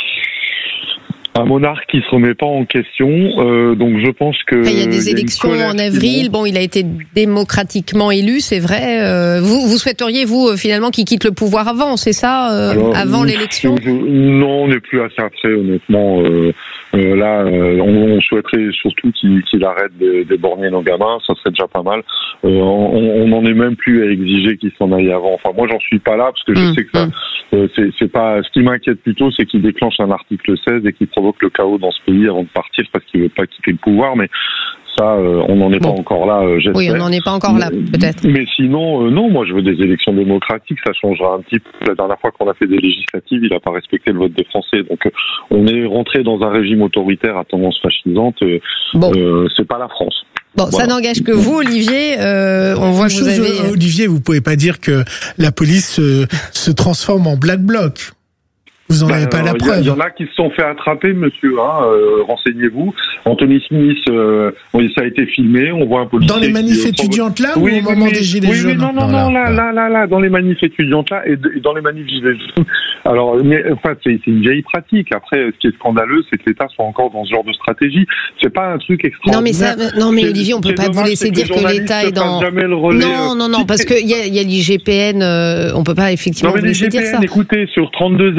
un, un monarque qui se remet pas en question. Euh, donc je pense que il y a des élections en avril. Bon, il a été démocratiquement élu, c'est vrai. Euh, vous, vous souhaiteriez vous finalement qu'il quitte le pouvoir avant, c'est ça, euh, Alors, avant l'élection? Non, on n'est plus à ça après, honnêtement. Euh, Euh, là, euh, on, on souhaiterait surtout qu'il, qu'il arrête de, d'éborgner nos gamins, ça serait déjà pas mal. Euh, on n'en est même plus à exiger qu'il s'en aille avant. Enfin, moi, j'en suis pas là parce que je mmh, sais que ça, mmh. euh, c'est, c'est pas. Ce qui m'inquiète plutôt, c'est qu'il déclenche un article seize et qu'il provoque le chaos dans ce pays avant de partir parce qu'il veut pas quitter le pouvoir. Mais ça, euh, on n'en est bon. pas encore là, euh, j'espère. Oui, on n'en est pas encore là, peut-être. Mais sinon, euh, non, moi je veux des élections démocratiques, ça changera un petit peu. La dernière fois qu'on a fait des législatives, il n'a pas respecté le vote des Français. Donc euh, on est rentré dans un régime autoritaire à tendance fascisante. Euh, bon. euh, c'est pas la France. Bon, voilà. Ça n'engage que vous, Olivier. Euh, on voit que vous avez... Olivier, vous pouvez pas dire que la police euh, se transforme en black bloc. Vous n'en avez bah, pas la preuve. Il y, y en a qui se sont fait attraper, monsieur. Hein, euh, renseignez-vous. Anthony Smith, euh, ça a été filmé. On voit un policier. Dans les manifs étudiantes là oui, ou au moment mais, des gilets oui, jaunes? Oui, non, non, non, là, là, là, là, dans les manifs étudiantes là et, de, et dans les manifs gilets jaunes. Alors, mais, enfin, c'est, c'est une vieille pratique. Après, ce qui est scandaleux, c'est que l'État soit encore dans ce genre de stratégie. C'est pas un truc extraordinaire. Non, mais ça, non, mais Olivier, on peut pas vous laisser dire que l'État est dans. Relais, non, non, non, parce que il y a, y a l'I G P N. Euh, on peut pas effectivement non, mais vous laisser l'I G P N, dire ça. Écoutez, sur trente-deux éborgnés,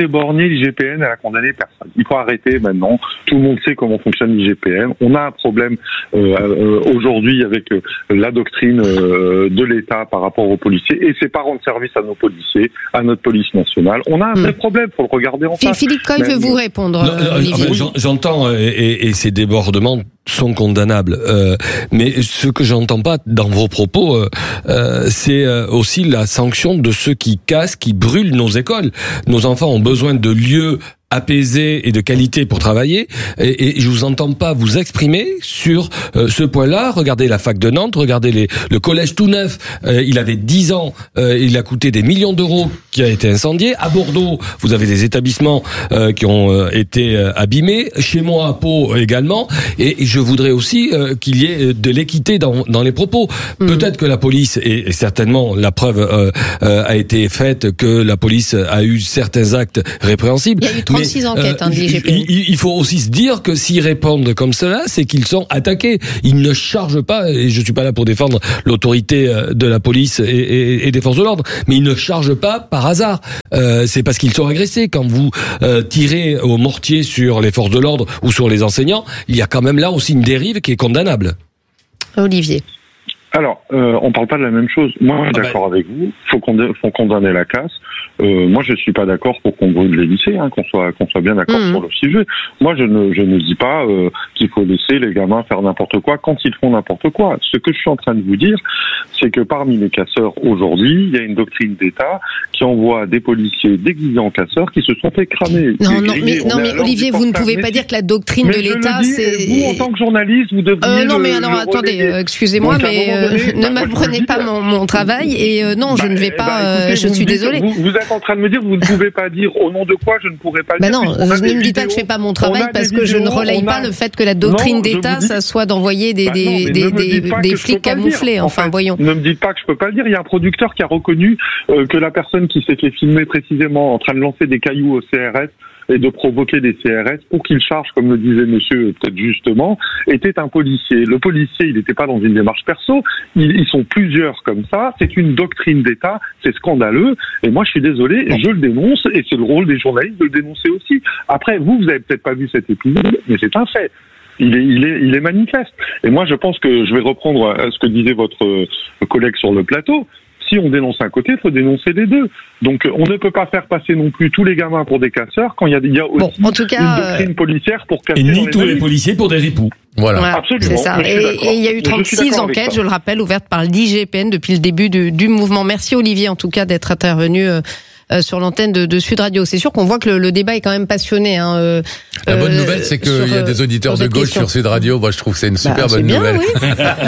condamné l'I G P N, elle a condamné personne. Il faut arrêter maintenant. Tout le monde sait comment fonctionne l'I G P N. On a un problème euh, euh, aujourd'hui avec euh, la doctrine euh, de l'État par rapport aux policiers, et c'est pas rendre service à nos policiers, à notre police nationale. On a un vrai mmh. problème, faut le regarder en face. Philippe Coy veut vous répondre. Non, euh, Olivier. Enfin, j'entends et, et, et ces débordements sont condamnables, euh, mais ce que j'entends pas dans vos propos, euh, euh, c'est aussi la sanction de ceux qui cassent, qui brûlent nos écoles. Nos enfants ont besoin de lieux apaisé et de qualité pour travailler, et, et je vous entends pas vous exprimer sur euh, ce point-là. Regardez la fac de Nantes, regardez les, le collège tout neuf, euh, il avait dix ans, euh, il a coûté des millions d'euros, qui a été incendié. À Bordeaux, vous avez des établissements euh, qui ont euh, été euh, abîmés. Chez moi, à Pau également, et, et je voudrais aussi euh, qu'il y ait de l'équité dans, dans les propos. Mmh. Peut-être que la police, et, et certainement la preuve euh, euh, a été faite que la police a eu certains actes répréhensibles. Six enquêtes, euh, hein, il, il faut aussi se dire que s'ils répondent comme cela, c'est qu'ils sont attaqués. Ils ne chargent pas, et je suis pas là pour défendre l'autorité de la police et, et, et des forces de l'ordre, mais ils ne chargent pas par hasard. Euh, c'est parce qu'ils sont agressés. Quand vous euh, tirez au mortier sur les forces de l'ordre ou sur les enseignants, il y a quand même là aussi une dérive qui est condamnable. Olivier. Alors, euh, on parle pas de la même chose. Moi, je suis ah d'accord ben... avec vous. Faut qu'on faut condamner la casse. Euh, moi, je suis pas d'accord pour qu'on brûle les lycées, hein, qu'on soit qu'on soit bien d'accord mmh. sur le sujet. Moi, je ne je ne dis pas euh, qu'il faut laisser les gamins faire n'importe quoi quand ils font n'importe quoi. Ce que je suis en train de vous dire, c'est que parmi les casseurs aujourd'hui, il y a une doctrine d'État qui envoie des policiers déguisés en casseurs qui se sont fait cramer. Non, non, mais, non, mais Olivier, vous ne pouvez pas dire que la doctrine de l'État, c'est... Vous, en tant que journaliste, vous devriez... Euh, non, mais le, alors, le attendez, euh, excusez-moi, donc, mais euh, donné, ne bah, m'apprenez pas mon, mon travail, et euh, non, bah, je ne vais pas... Bah, écoutez, euh, je suis désolée. Vous, vous êtes en train de me dire, vous ne pouvez pas dire au nom de quoi je ne pourrais pas le bah dire. Non, je ne me dis pas que je fais pas mon travail, parce que je ne relaye pas le fait que la doctrine d'État, ça soit d'envoyer des des flics camouflés, enfin, voyons. Ne me dites pas que je peux pas le dire. Il y a un producteur qui a reconnu que la personne qui s'est fait filmer précisément en train de lancer des cailloux au C R S et de provoquer des C R S pour qu'il charge, comme le disait monsieur peut-être justement, était un policier. Le policier, il n'était pas dans une démarche perso, ils, ils sont plusieurs comme ça, c'est une doctrine d'État, c'est scandaleux, et moi je suis désolé, je le dénonce, et c'est le rôle des journalistes de le dénoncer aussi. Après, vous, vous avez peut-être pas vu cet épisode, mais c'est un fait. Il est, il est, il est manifeste. Et moi, je pense que je vais reprendre ce que disait votre collègue sur le plateau. Si on dénonce un côté, il faut dénoncer les deux. Donc, on ne peut pas faire passer non plus tous les gamins pour des casseurs quand il y a, il y a aussi bon, en tout cas, une doctrine policière pour casser. Et ni tous les policiers pour des ripoux. Voilà. voilà Absolument. C'est ça. Et, et il y a eu trente-six enquêtes, je le rappelle, ouvertes par l'I G P N depuis le début du, du mouvement. Merci Olivier, en tout cas, d'être intervenu euh, sur l'antenne de, de Sud Radio. C'est sûr qu'on voit que le, le débat est quand même passionné. Hein, euh, la bonne nouvelle, c'est qu'il y a des auditeurs de gauche question. sur Sud Radio. Moi, je trouve que c'est une super bah, bonne bien, nouvelle. Oui.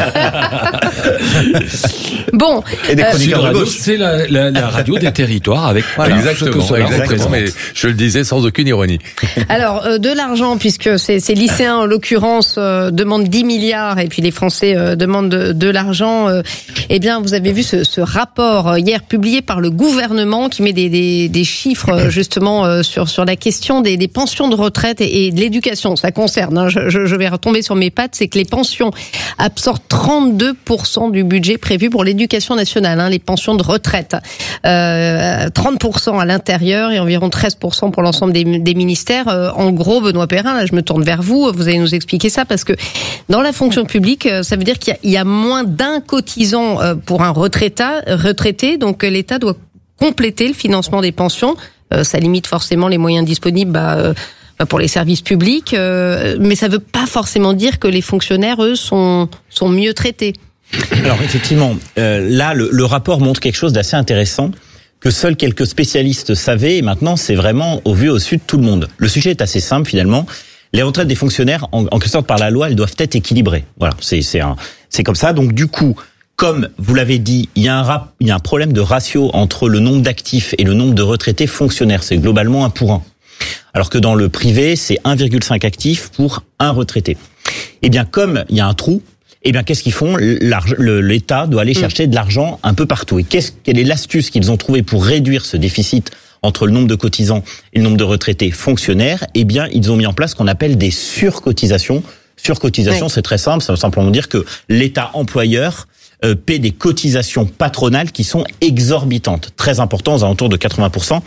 Bon, et des chroniqueurs euh, de gauche. C'est la, la, la radio des territoires avec voilà, exactement, exactement. Mais je le disais sans aucune ironie. Alors, euh, de l'argent, puisque ces, ces lycéens, en l'occurrence, euh, demandent dix milliards et puis les Français euh, demandent de, de l'argent. Euh, eh bien, vous avez vu ce, ce rapport hier publié par le gouvernement qui met des Des, des chiffres justement euh, sur sur la question des, des pensions de retraite et, et de l'éducation. Ça concerne. Hein, je, je vais retomber sur mes pattes. C'est que les pensions absorbent trente-deux pour cent du budget prévu pour l'éducation nationale. Hein, les pensions de retraite, euh, trente pour cent à l'intérieur et environ treize pour cent pour l'ensemble des, des ministères. Euh, en gros, Benoît Perrin, là, je me tourne vers vous. Vous allez nous expliquer ça parce que dans la fonction publique, ça veut dire qu'il y a, il y a moins d'un cotisant pour un retraité. Retraité, donc l'État doit compléter le financement des pensions. Euh, ça limite forcément les moyens disponibles bah, euh, pour les services publics, euh, mais ça ne veut pas forcément dire que les fonctionnaires, eux, sont, sont mieux traités. Alors effectivement, euh, là, le, le rapport montre quelque chose d'assez intéressant que seuls quelques spécialistes savaient, et maintenant c'est vraiment au vu au su de tout le monde. Le sujet est assez simple finalement. Les retraites des fonctionnaires, en, en quelque sorte par la loi, elles doivent être équilibrées. Voilà, c'est, c'est, un, c'est comme ça. Donc du coup, comme vous l'avez dit, il y a un rap, il y a un problème de ratio entre le nombre d'actifs et le nombre de retraités fonctionnaires. C'est globalement un pour un. Alors que dans le privé, c'est un virgule cinq actifs pour un retraité. Eh bien, comme il y a un trou, eh bien, qu'est-ce qu'ils font? L'État doit aller chercher de l'argent un peu partout. Et qu'est-ce, quelle est l'astuce qu'ils ont trouvée pour réduire ce déficit entre le nombre de cotisants et le nombre de retraités fonctionnaires? Eh bien, ils ont mis en place ce qu'on appelle des surcotisations. Surcotisation, oui. C'est très simple. Ça veut simplement dire que l'État employeur Euh, paient des cotisations patronales qui sont exorbitantes, très importantes, aux alentours de quatre-vingts pour cent.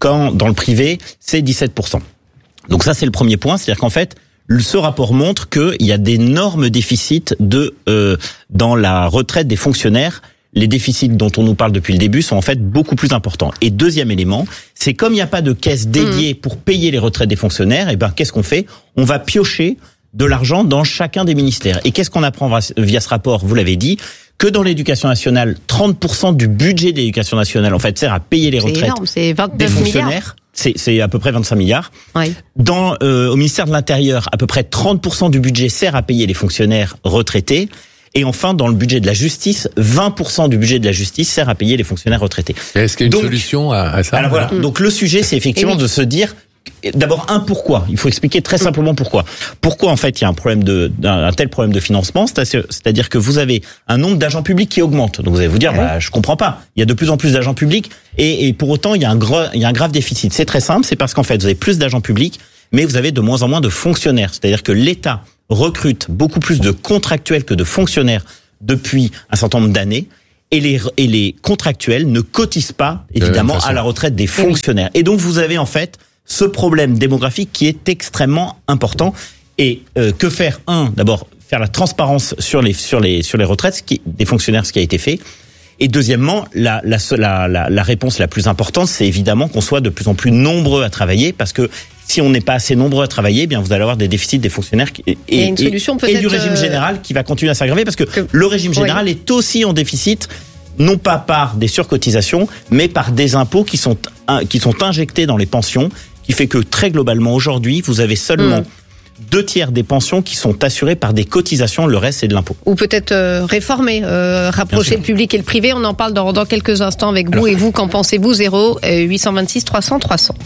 quand dans le privé, c'est dix-sept pour cent. Donc ça, c'est le premier point, c'est-à-dire qu'en fait, ce rapport montre qu'il y a d'énormes déficits de euh, dans la retraite des fonctionnaires. Les déficits dont on nous parle depuis le début sont en fait beaucoup plus importants. Et deuxième élément, c'est comme il n'y a pas de caisse dédiée mmh. pour payer les retraites des fonctionnaires, et ben qu'est-ce qu'on fait ? On va piocher de l'argent dans chacun des ministères. Et qu'est-ce qu'on apprend via ce rapport ? Vous l'avez dit, que dans l'éducation nationale, trente pour cent du budget de l'éducation nationale en fait sert à payer les retraites énorme, c'est vingt-neuf des fonctionnaires. Milliards. C'est, c'est à peu près vingt-cinq milliards. Oui. Dans euh, au ministère de l'Intérieur, à peu près trente pour cent du budget sert à payer les fonctionnaires retraités. Et enfin, dans le budget de la justice, vingt pour cent du budget de la justice sert à payer les fonctionnaires retraités. Et est-ce qu'il y a une donc, solution à, à ça ? Alors voilà. Mmh. Donc le sujet, c'est effectivement oui. de se dire, d'abord un pourquoi. Il faut expliquer très simplement pourquoi. Pourquoi en fait il y a un problème de un, un tel problème de financement, c'est-à-dire que vous avez un nombre d'agents publics qui augmente. Donc vous allez vous dire, bah, je comprends pas. Il y a de plus en plus d'agents publics et, et pour autant il y a un gros, il y a un grave déficit. C'est très simple, c'est parce qu'en fait vous avez plus d'agents publics, mais vous avez de moins en moins de fonctionnaires. C'est-à-dire que l'État recrute beaucoup plus de contractuels que de fonctionnaires depuis un certain nombre d'années. Et les, et les contractuels ne cotisent pas, évidemment, à la retraite des fonctionnaires. Et donc, vous avez en fait ce problème démographique qui est extrêmement important. Et euh, que faire ? Un, d'abord, faire la transparence sur les sur les sur les retraites, ce qui, des fonctionnaires, ce qui a été fait. Et deuxièmement, la la la la, la réponse la plus importante, c'est évidemment qu'on soit de plus en plus nombreux à travailler, parce que si on n'est pas assez nombreux à travailler, eh bien vous allez avoir des déficits des fonctionnaires qui, et, et, une solution et, et du régime général qui va continuer à s'aggraver, parce que, que le régime général oui. est aussi en déficit, non pas par des surcotisations, mais par des impôts qui sont qui sont injectés dans les pensions, qui fait que très globalement aujourd'hui, vous avez seulement mmh. deux tiers des pensions qui sont assurées par des cotisations, le reste c'est de l'impôt. Ou peut-être euh, réformer, euh, rapprocher le public et le privé. On en parle dans, dans quelques instants avec vous. Alors, et vous, qu'en pensez-vous ? zéro huit cent vingt-six trois cents trois cents.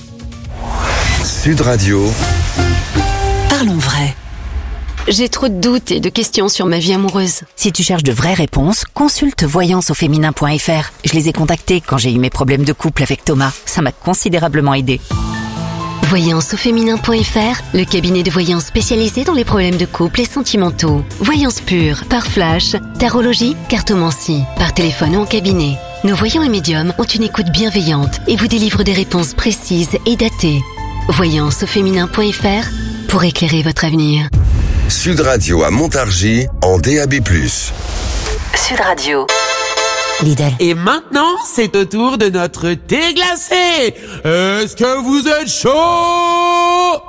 Sud Radio. Parlons vrai. J'ai trop de doutes et de questions sur ma vie amoureuse. Si tu cherches de vraies réponses, consulte voyance au féminin point f r. Je les ai contactés quand j'ai eu mes problèmes de couple avec Thomas. Ça m'a considérablement aidé. voyance au féminin point f r, le cabinet de voyance spécialisé dans les problèmes de couple et sentimentaux. Voyance pure, par flash, tarologie, cartomancie, par téléphone ou en cabinet. Nos voyants et médiums ont une écoute bienveillante et vous délivrent des réponses précises et datées. voyance au féminin point f r pour éclairer votre avenir. Sud Radio à Montargis en D A B plus. Sud Radio. Lidl. Et maintenant, c'est au tour de notre thé glacé. Est-ce que vous êtes chaud ?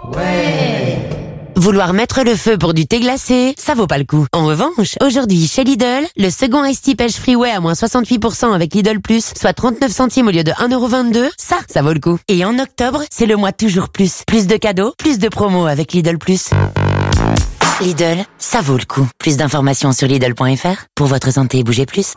Ouais. Vouloir mettre le feu pour du thé glacé, ça vaut pas le coup. En revanche, aujourd'hui, chez Lidl, le second Ice Tea Pêche Freeway à moins soixante-huit pour cent avec Lidl Plus, soit trente-neuf centimes au lieu de un euro vingt-deux, ça, ça vaut le coup. Et en octobre, c'est le mois toujours plus. Plus de cadeaux, plus de promos avec Lidl Plus. Lidl, ça vaut le coup. Plus d'informations sur Lidl point f r. Pour votre santé, bougez plus.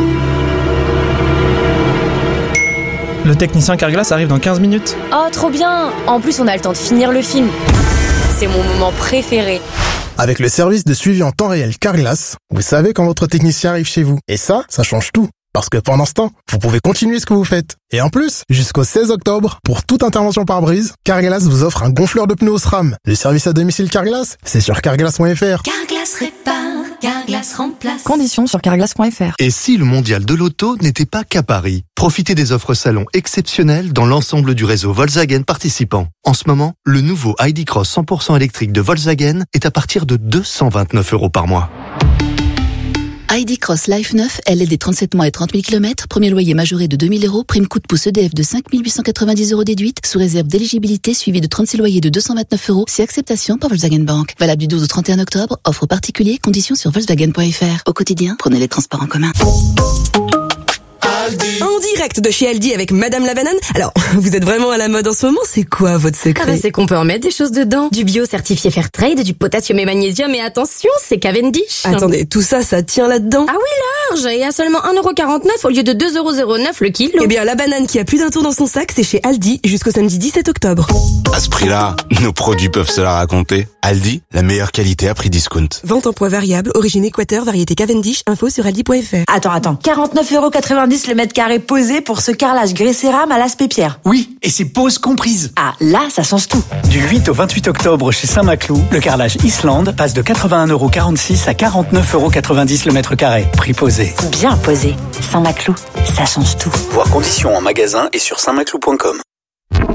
Le technicien Carglass arrive dans quinze minutes. Oh, trop bien! En plus, on a le temps de finir le film. C'est mon moment préféré. Avec le service de suivi en temps réel Carglass, vous savez quand votre technicien arrive chez vous. Et ça, ça change tout. Parce que pendant ce temps, vous pouvez continuer ce que vous faites. Et en plus, jusqu'au seize octobre, pour toute intervention par brise, Carglass vous offre un gonfleur de pneus SRAM. Le service à domicile Carglass, c'est sur carglass point f r. Carglass répare, Carglass remplace. Conditions sur carglass point f r. Et si le mondial de l'auto n'était pas qu'à Paris ? Profitez des offres salon exceptionnelles dans l'ensemble du réseau Volkswagen participant. En ce moment, le nouveau I D Cross cent pour cent électrique de Volkswagen est à partir de deux cent vingt-neuf euros par mois. I D Cross Life neuf, L L D trente-sept mois et trente mille kilomètres, premier loyer majoré de deux mille euros, prime coup de pouce E D F de cinq mille huit cent quatre-vingt-dix euros déduite, sous réserve d'éligibilité suivi de trente-six loyers de deux cent vingt-neuf euros, si acceptation par Volkswagen Bank. Valable du douze au trente et un octobre, offre particulier, conditions sur volkswagen point f r. Au quotidien, prenez les transports en commun. En direct de chez Aldi avec Madame la Banane. Alors, vous êtes vraiment à la mode en ce moment, c'est quoi votre secret ? Ah bah c'est qu'on peut en mettre des choses dedans. Du bio certifié Fairtrade, du potassium et magnésium, et attention, c'est Cavendish. Attendez, tout ça, ça tient là-dedans ? Ah oui, large, et à seulement un euro quarante-neuf au lieu de deux euros zéro neuf le kilo. Eh bien, la banane qui a plus d'un tour dans son sac, c'est chez Aldi jusqu'au samedi dix-sept octobre. À ce prix-là, nos produits peuvent se la raconter. Aldi, la meilleure qualité à prix discount. Vente en poids variable, origine Équateur, variété Cavendish, info sur aldi point f r. Attends, attends, quarante-neuf euros quatre-vingt-dix le mètre carré posé pour ce carrelage grès cérame à l'aspect pierre. Oui, et c'est pose comprise. Ah, là, ça change tout. Du huit au vingt-huit octobre chez Saint-Maclou, le carrelage Islande passe de quatre-vingt-un euros quarante-six à quarante-neuf euros quatre-vingt-dix le mètre carré. Prix posé. Bien posé. Saint-Maclou, ça change tout. Voir conditions en magasin et sur saint maclou point com.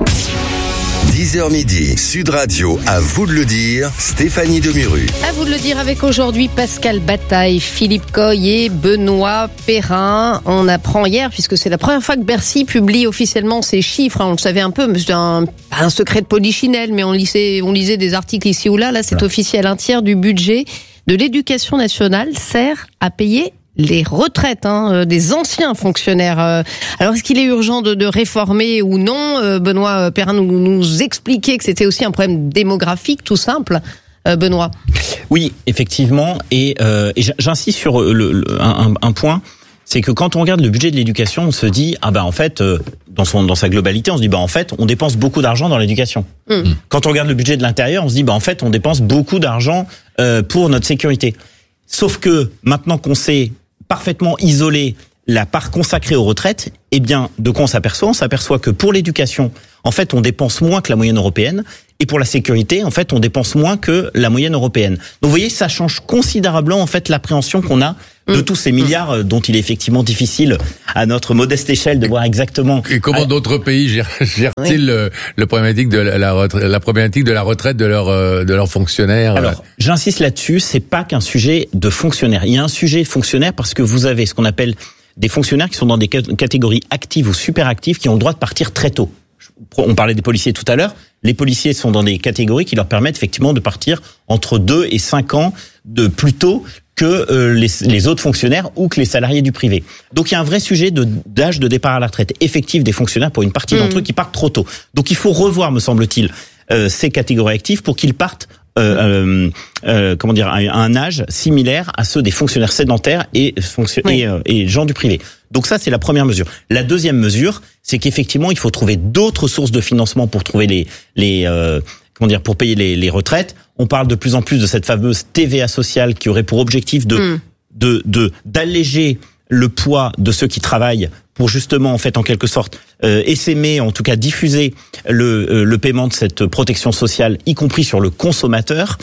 dix heures midi, Sud Radio, à vous de le dire, Stéphanie Demuru. À vous de le dire avec aujourd'hui Pascal Bataille, Philippe Coy et Benoît Perrin. On apprend hier, puisque c'est la première fois que Bercy publie officiellement ses chiffres. On le savait un peu, mais c'est un, un secret de polichinelle, mais on lisait, on lisait des articles ici ou là. Là, c'est voilà. Officiel. Un tiers du budget de l'éducation nationale sert à payer les retraites hein, des anciens fonctionnaires. Alors, est-ce qu'il est urgent de, de réformer ou non ? Benoît Perrin nous, nous expliquait que c'était aussi un problème démographique, tout simple. Euh, Benoît. Oui, effectivement. Et, euh, et j'insiste sur le, le, un, un point, c'est que quand on regarde le budget de l'éducation, on se dit ah bah en fait, euh, dans son dans sa globalité, on se dit bah en fait, on dépense beaucoup d'argent dans l'éducation. Mmh. Quand on regarde le budget de l'intérieur, on se dit bah en fait, on dépense beaucoup d'argent euh, pour notre sécurité. Sauf que maintenant qu'on sait parfaitement isoler la part consacrée aux retraites, eh bien, de quoi on s'aperçoit ? On s'aperçoit que pour l'éducation, en fait, on dépense moins que la moyenne européenne, et pour la sécurité, en fait, on dépense moins que la moyenne européenne. Donc, vous voyez, ça change considérablement, en fait, l'appréhension qu'on a de tous ces milliards dont il est effectivement difficile, à notre modeste échelle, de voir exactement. Et comment à... d'autres pays gèrent, gèrent-ils oui. le, le problématique de la, retraite, la problématique de la retraite de leurs de leurs fonctionnaires ? Alors, j'insiste là-dessus, c'est pas qu'un sujet de fonctionnaires. Il y a un sujet fonctionnaire parce que vous avez ce qu'on appelle des fonctionnaires qui sont dans des catégories actives ou super actives qui ont le droit de partir très tôt. On parlait des policiers tout à l'heure. Les policiers sont dans des catégories qui leur permettent effectivement de partir entre deux et cinq ans de plus tôt que euh, les, les autres fonctionnaires ou que les salariés du privé. Donc il y a un vrai sujet de, d'âge de départ à la retraite effectif des fonctionnaires pour une partie mmh. d'entre eux qui partent trop tôt. Donc il faut revoir, me semble-t-il, euh, ces catégories actives pour qu'ils partent Euh, euh, euh, comment dire, à un âge similaire à ceux des fonctionnaires sédentaires et, fonction- oui. et, euh, et gens du privé. Donc ça, c'est la première mesure. La deuxième mesure, c'est qu'effectivement, il faut trouver d'autres sources de financement pour trouver les, les euh, comment dire, pour payer les, les retraites. On parle de plus en plus de cette fameuse T V A sociale qui aurait pour objectif de, mm. de, de, d'alléger le poids de ceux qui travaillent pour justement, en fait, en quelque sorte, euh, essaimer, en tout cas diffuser le, euh, le paiement de cette protection sociale, y compris sur le consommateur.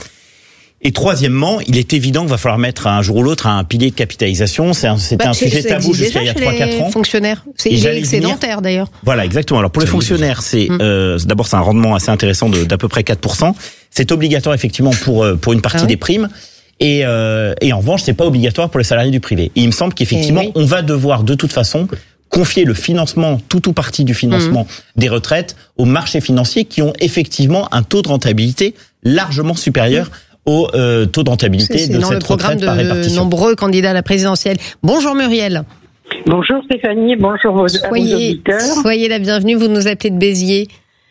Et troisièmement, il est évident qu'il va falloir mettre un jour ou l'autre un pilier de capitalisation. C'est un, c'était bah, un sujet tabou jusqu'à il y a trois quatre ans. Fonctionnaires, c'est excédentaire d'ailleurs. Voilà, exactement. Alors pour les fonctionnaires, c'est mmh. euh, d'abord c'est un rendement assez intéressant de, d'à peu près quatre pour cent. C'est obligatoire effectivement pour pour une partie ah oui. des primes. Et, euh, et en revanche, c'est pas obligatoire pour les salariés du privé. Et il me semble qu'effectivement, oui. on va devoir de toute façon confier le financement, tout ou partie du financement mmh. des retraites aux marchés financiers qui ont effectivement un taux de rentabilité largement supérieur mmh. au euh, taux de rentabilité c'est, c'est de cette retraite par répartition. C'est dans le programme de nombreux candidats à la présidentielle. Bonjour Muriel. Bonjour Stéphanie, bonjour vos, soyez, vos auditeurs. Soyez la bienvenue, vous nous appelez de Béziers.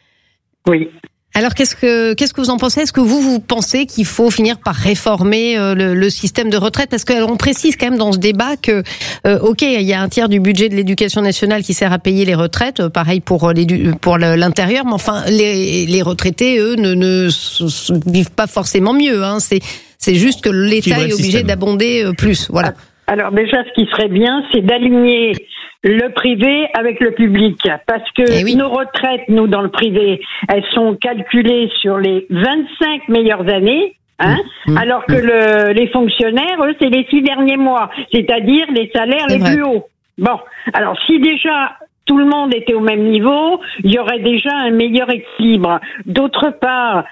Oui. Alors qu'est-ce que qu'est-ce que vous en pensez ? Est-ce que vous vous pensez qu'il faut finir par réformer euh, le, le système de retraite ? Parce qu'on précise quand même dans ce débat que euh, ok, il y a un tiers du budget de l'éducation nationale qui sert à payer les retraites, pareil pour l'édu- pour l'intérieur, mais enfin les les retraités eux ne ne vivent pas forcément mieux. Hein. C'est c'est juste que l'État est obligé système. d'abonder plus. Voilà. Alors déjà, ce qui serait bien, c'est d'aligner le privé avec le public, parce que eh oui. nos retraites, nous dans le privé, elles sont calculées sur les vingt-cinq meilleures années, hein, mmh. alors que le, les fonctionnaires, eux, c'est les six derniers mois, c'est-à-dire les salaires c'est les vrai. plus hauts. Bon, alors si déjà tout le monde était au même niveau, il y aurait déjà un meilleur équilibre. D'autre part,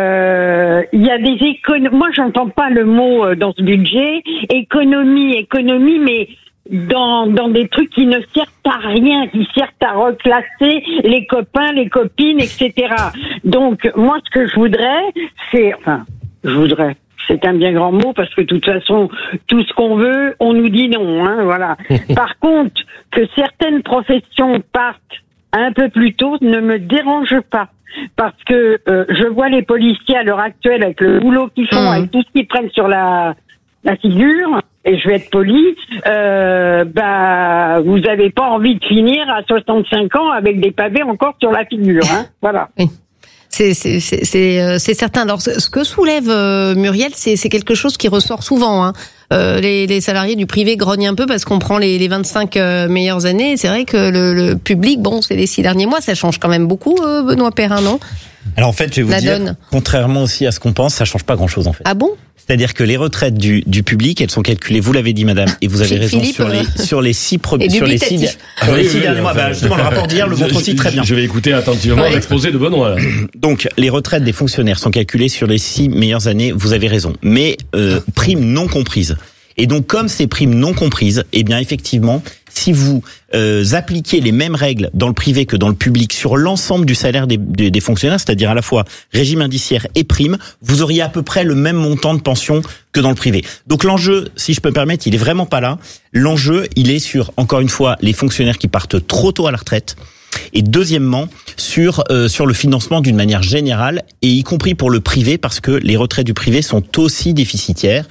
euh, il y a des économies. Moi, j'entends pas le mot euh, dans ce budget économie, économie, mais dans dans des trucs qui ne servent à rien, qui servent à reclasser les copains, les copines, et cetera. Donc, moi, ce que je voudrais, c'est... Enfin, je voudrais... C'est un bien grand mot parce que de toute façon, tout ce qu'on veut, on nous dit non, hein, voilà. Par contre, que certaines professions partent un peu plus tôt ne me dérange pas. Parce que euh, je vois les policiers à l'heure actuelle avec le boulot qu'ils font, mmh. avec tout ce qu'ils prennent sur la, la figure, et je vais être poli, euh, bah, vous avez pas envie de finir à soixante-cinq ans avec des pavés encore sur la figure, hein, voilà. Oui. C'est, c'est, c'est, c'est, c'est certain. Alors, ce que soulève euh, Muriel, c'est, c'est quelque chose qui ressort souvent. Hein. Euh, les, les salariés du privé grognent un peu parce qu'on prend les, les vingt-cinq euh, meilleures années. C'est vrai que le, le public, bon, c'est les six derniers mois. Ça change quand même beaucoup, euh, Benoît Perrin, non ? Alors en fait, je vais vous La dire, donne. contrairement aussi à ce qu'on pense, ça change pas grand-chose en fait. Ah bon? C'est-à-dire que les retraites du, du public, elles sont calculées, vous l'avez dit madame, et vous avez raison, Philippe, sur les, euh... sur les six premiers, sur les six, sur Ah, les oui, six oui, derniers oui, mois. enfin, Bah, justement, le rapport d'hier le montre aussi très bien. Je vais écouter attentivement Ouais. l'exposé de Benoît, là. Donc, les retraites des fonctionnaires sont calculées sur les six meilleures années, vous avez raison. Mais, euh, primes non comprises. Et donc, comme ces primes non comprises, eh bien, effectivement, si vous euh, appliquez les mêmes règles dans le privé que dans le public sur l'ensemble du salaire des, des, des fonctionnaires, c'est-à-dire à la fois régime indiciaire et prime, vous auriez à peu près le même montant de pension que dans le privé. Donc l'enjeu, si je peux me permettre, il est vraiment pas là. L'enjeu, il est sur, encore une fois, les fonctionnaires qui partent trop tôt à la retraite. Et deuxièmement, sur euh, sur le financement d'une manière générale, et y compris pour le privé, parce que les retraites du privé sont aussi déficitaires.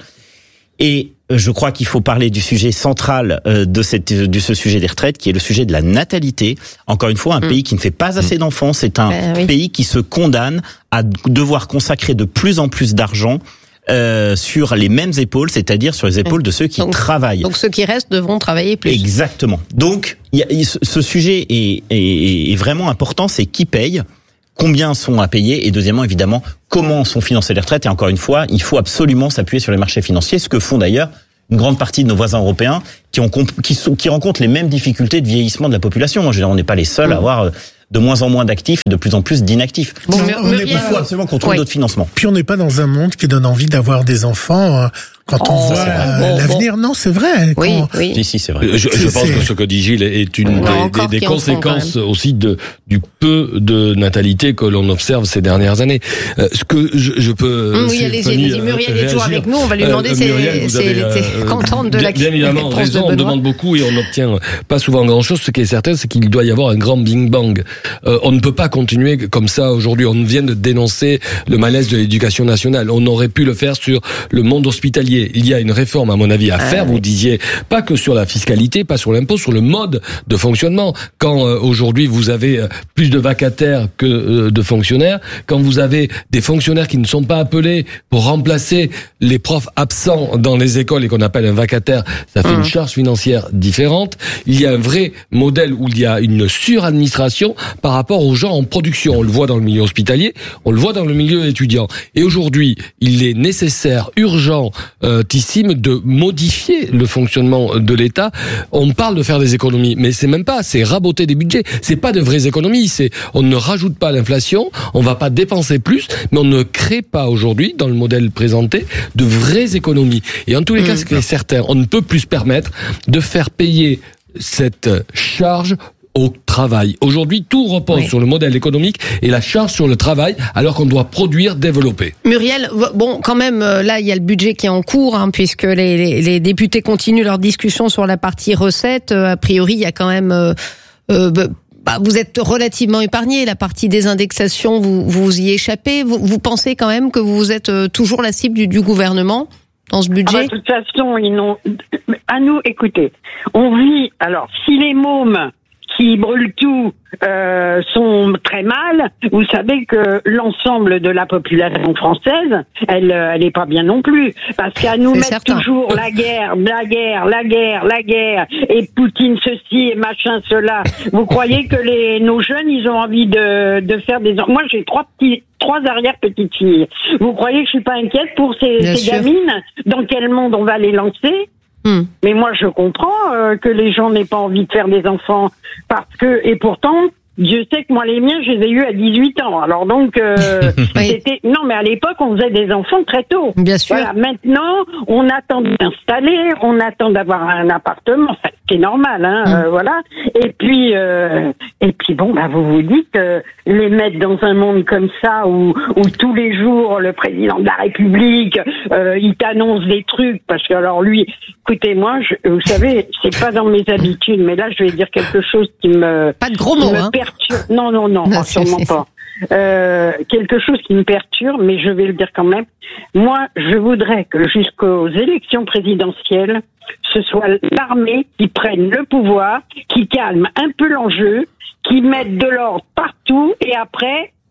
Et je crois qu'il faut parler du sujet central euh, de cette de ce sujet des retraites, qui est le sujet de la natalité. Encore une fois, un mmh. pays qui ne fait pas assez d'enfants, c'est un ben, oui. pays qui se condamne à devoir consacrer de plus en plus d'argent euh, sur les mêmes épaules, c'est-à-dire sur les épaules mmh. de ceux qui donc, travaillent. Donc ceux qui restent devront travailler plus. Exactement. Donc il y a, ce sujet est, est, est vraiment important, c'est qui paye, combien sont à payer, et deuxièmement, évidemment, comment sont financées les retraites. Et encore une fois, il faut absolument s'appuyer sur les marchés financiers, ce que font d'ailleurs une grande partie de nos voisins européens qui, ont, qui, sont, qui rencontrent les mêmes difficultés de vieillissement de la population. Je veux dire, on n'est pas les seuls mmh. à avoir de moins en moins d'actifs et de plus en plus d'inactifs. Bon, non, on il faut absolument qu'on trouve oui. d'autres financements. Puis on n'est pas dans un monde qui donne envie d'avoir des enfants... Quand on oh, voit bon, l'avenir, bon. non, c'est vrai. Oui, quand... oui. Si, si, c'est vrai. Je, je pense que ce que dit Gilles est une non, des, des, des conséquences aussi de du peu de natalité que l'on observe ces dernières années. Euh, ce que je, je peux. Mmh, oui, allez-y, allez-y. Muriel est toujours avec nous. On va lui demander euh, si elle était contente de la Bien évidemment, raison. De on demande beaucoup et on n'obtient pas souvent grand-chose. Ce qui est certain, c'est qu'il doit y avoir un grand bing bang. Euh, on ne peut pas continuer comme ça aujourd'hui. On vient de dénoncer le malaise de l'éducation nationale. On aurait pu le faire sur le monde hospitalier. Il y a une réforme à mon avis, à faire. Ah, vous oui. disiez, pas que sur la fiscalité, pas sur l'impôt, sur le mode de fonctionnement. Quand euh, aujourd'hui vous avez euh, plus de vacataires que euh, de fonctionnaires, quand vous avez des fonctionnaires qui ne sont pas appelés pour remplacer les profs absents dans les écoles et qu'on appelle un vacataire, ça fait mmh. une charge financière différente. Il y a un vrai modèle où il y a une suradministration par rapport aux gens en production. On le voit dans le milieu hospitalier, on le voit dans le milieu étudiant. Et aujourd'hui, il est nécessaire, urgent, euh, tissime, de modifier le fonctionnement de l'État. On parle de faire des économies, mais c'est même pas, c'est raboter des budgets. C'est pas de vraies économies, c'est, on ne rajoute pas l'inflation, on va pas dépenser plus, mais on ne crée pas aujourd'hui, dans le modèle présenté, de vraies économies. Et en tous les mmh. cas, ce qui est certain, on ne peut plus se permettre de faire payer cette charge au travail. Aujourd'hui, tout repose oui. sur le modèle économique et la charge sur le travail, alors qu'on doit produire, développer. Muriel, bon, quand même, là, il y a le budget qui est en cours, hein, puisque les, les, les députés continuent leur discussion sur la partie recettes. A priori, il y a quand même... Euh, euh, bah, vous êtes relativement épargné. La partie des indexations, vous, vous y échappez. Vous, vous pensez quand même que vous êtes toujours la cible du, du gouvernement dans ce budget? Ah bah, de toute façon, ils n'ont... À nous, écoutez, on vit... Alors, si les mômes qui brûlent tout euh, sont très mal, vous savez que l'ensemble de la population française, elle elle est pas bien non plus, parce qu'à nous mettre certain. toujours la guerre, la guerre, la guerre, la guerre, et Poutine ceci et machin cela. Vous croyez que les nos jeunes, ils ont envie de de faire des... Moi, j'ai trois petits trois arrière petites filles. Vous croyez que je suis pas inquiète pour ces, ces gamines? Dans quel monde on va les lancer? Hmm. Mais moi, je comprends euh, que les gens n'aient pas envie de faire des enfants parce que, et pourtant, Dieu sait que moi, les miens, je les ai eus à dix-huit ans. Alors donc, euh, oui. c'était... Non, mais à l'époque, on faisait des enfants très tôt. Bien sûr. Voilà, maintenant, on attend d'installer, on attend d'avoir un appartement. Enfin, c'est normal, hein, mmh. euh, voilà. Et puis, euh, et puis bon, bah, vous vous dites, euh, les mettre dans un monde comme ça où, où tous les jours, le président de la République, euh, il t'annonce des trucs, parce que alors lui, écoutez-moi, je, vous savez, c'est pas dans mes habitudes, mais là, je vais dire quelque chose qui me... Pas de gros mots, hein. Perturbe. Non, non, non, non sûrement pas. Euh, quelque chose qui me perturbe, mais je vais le dire quand même. Moi, je voudrais que jusqu'aux élections présidentielles, ce soit l'armée qui prenne le pouvoir, qui calme un peu l'enjeu, qui mette de l'ordre partout, et après,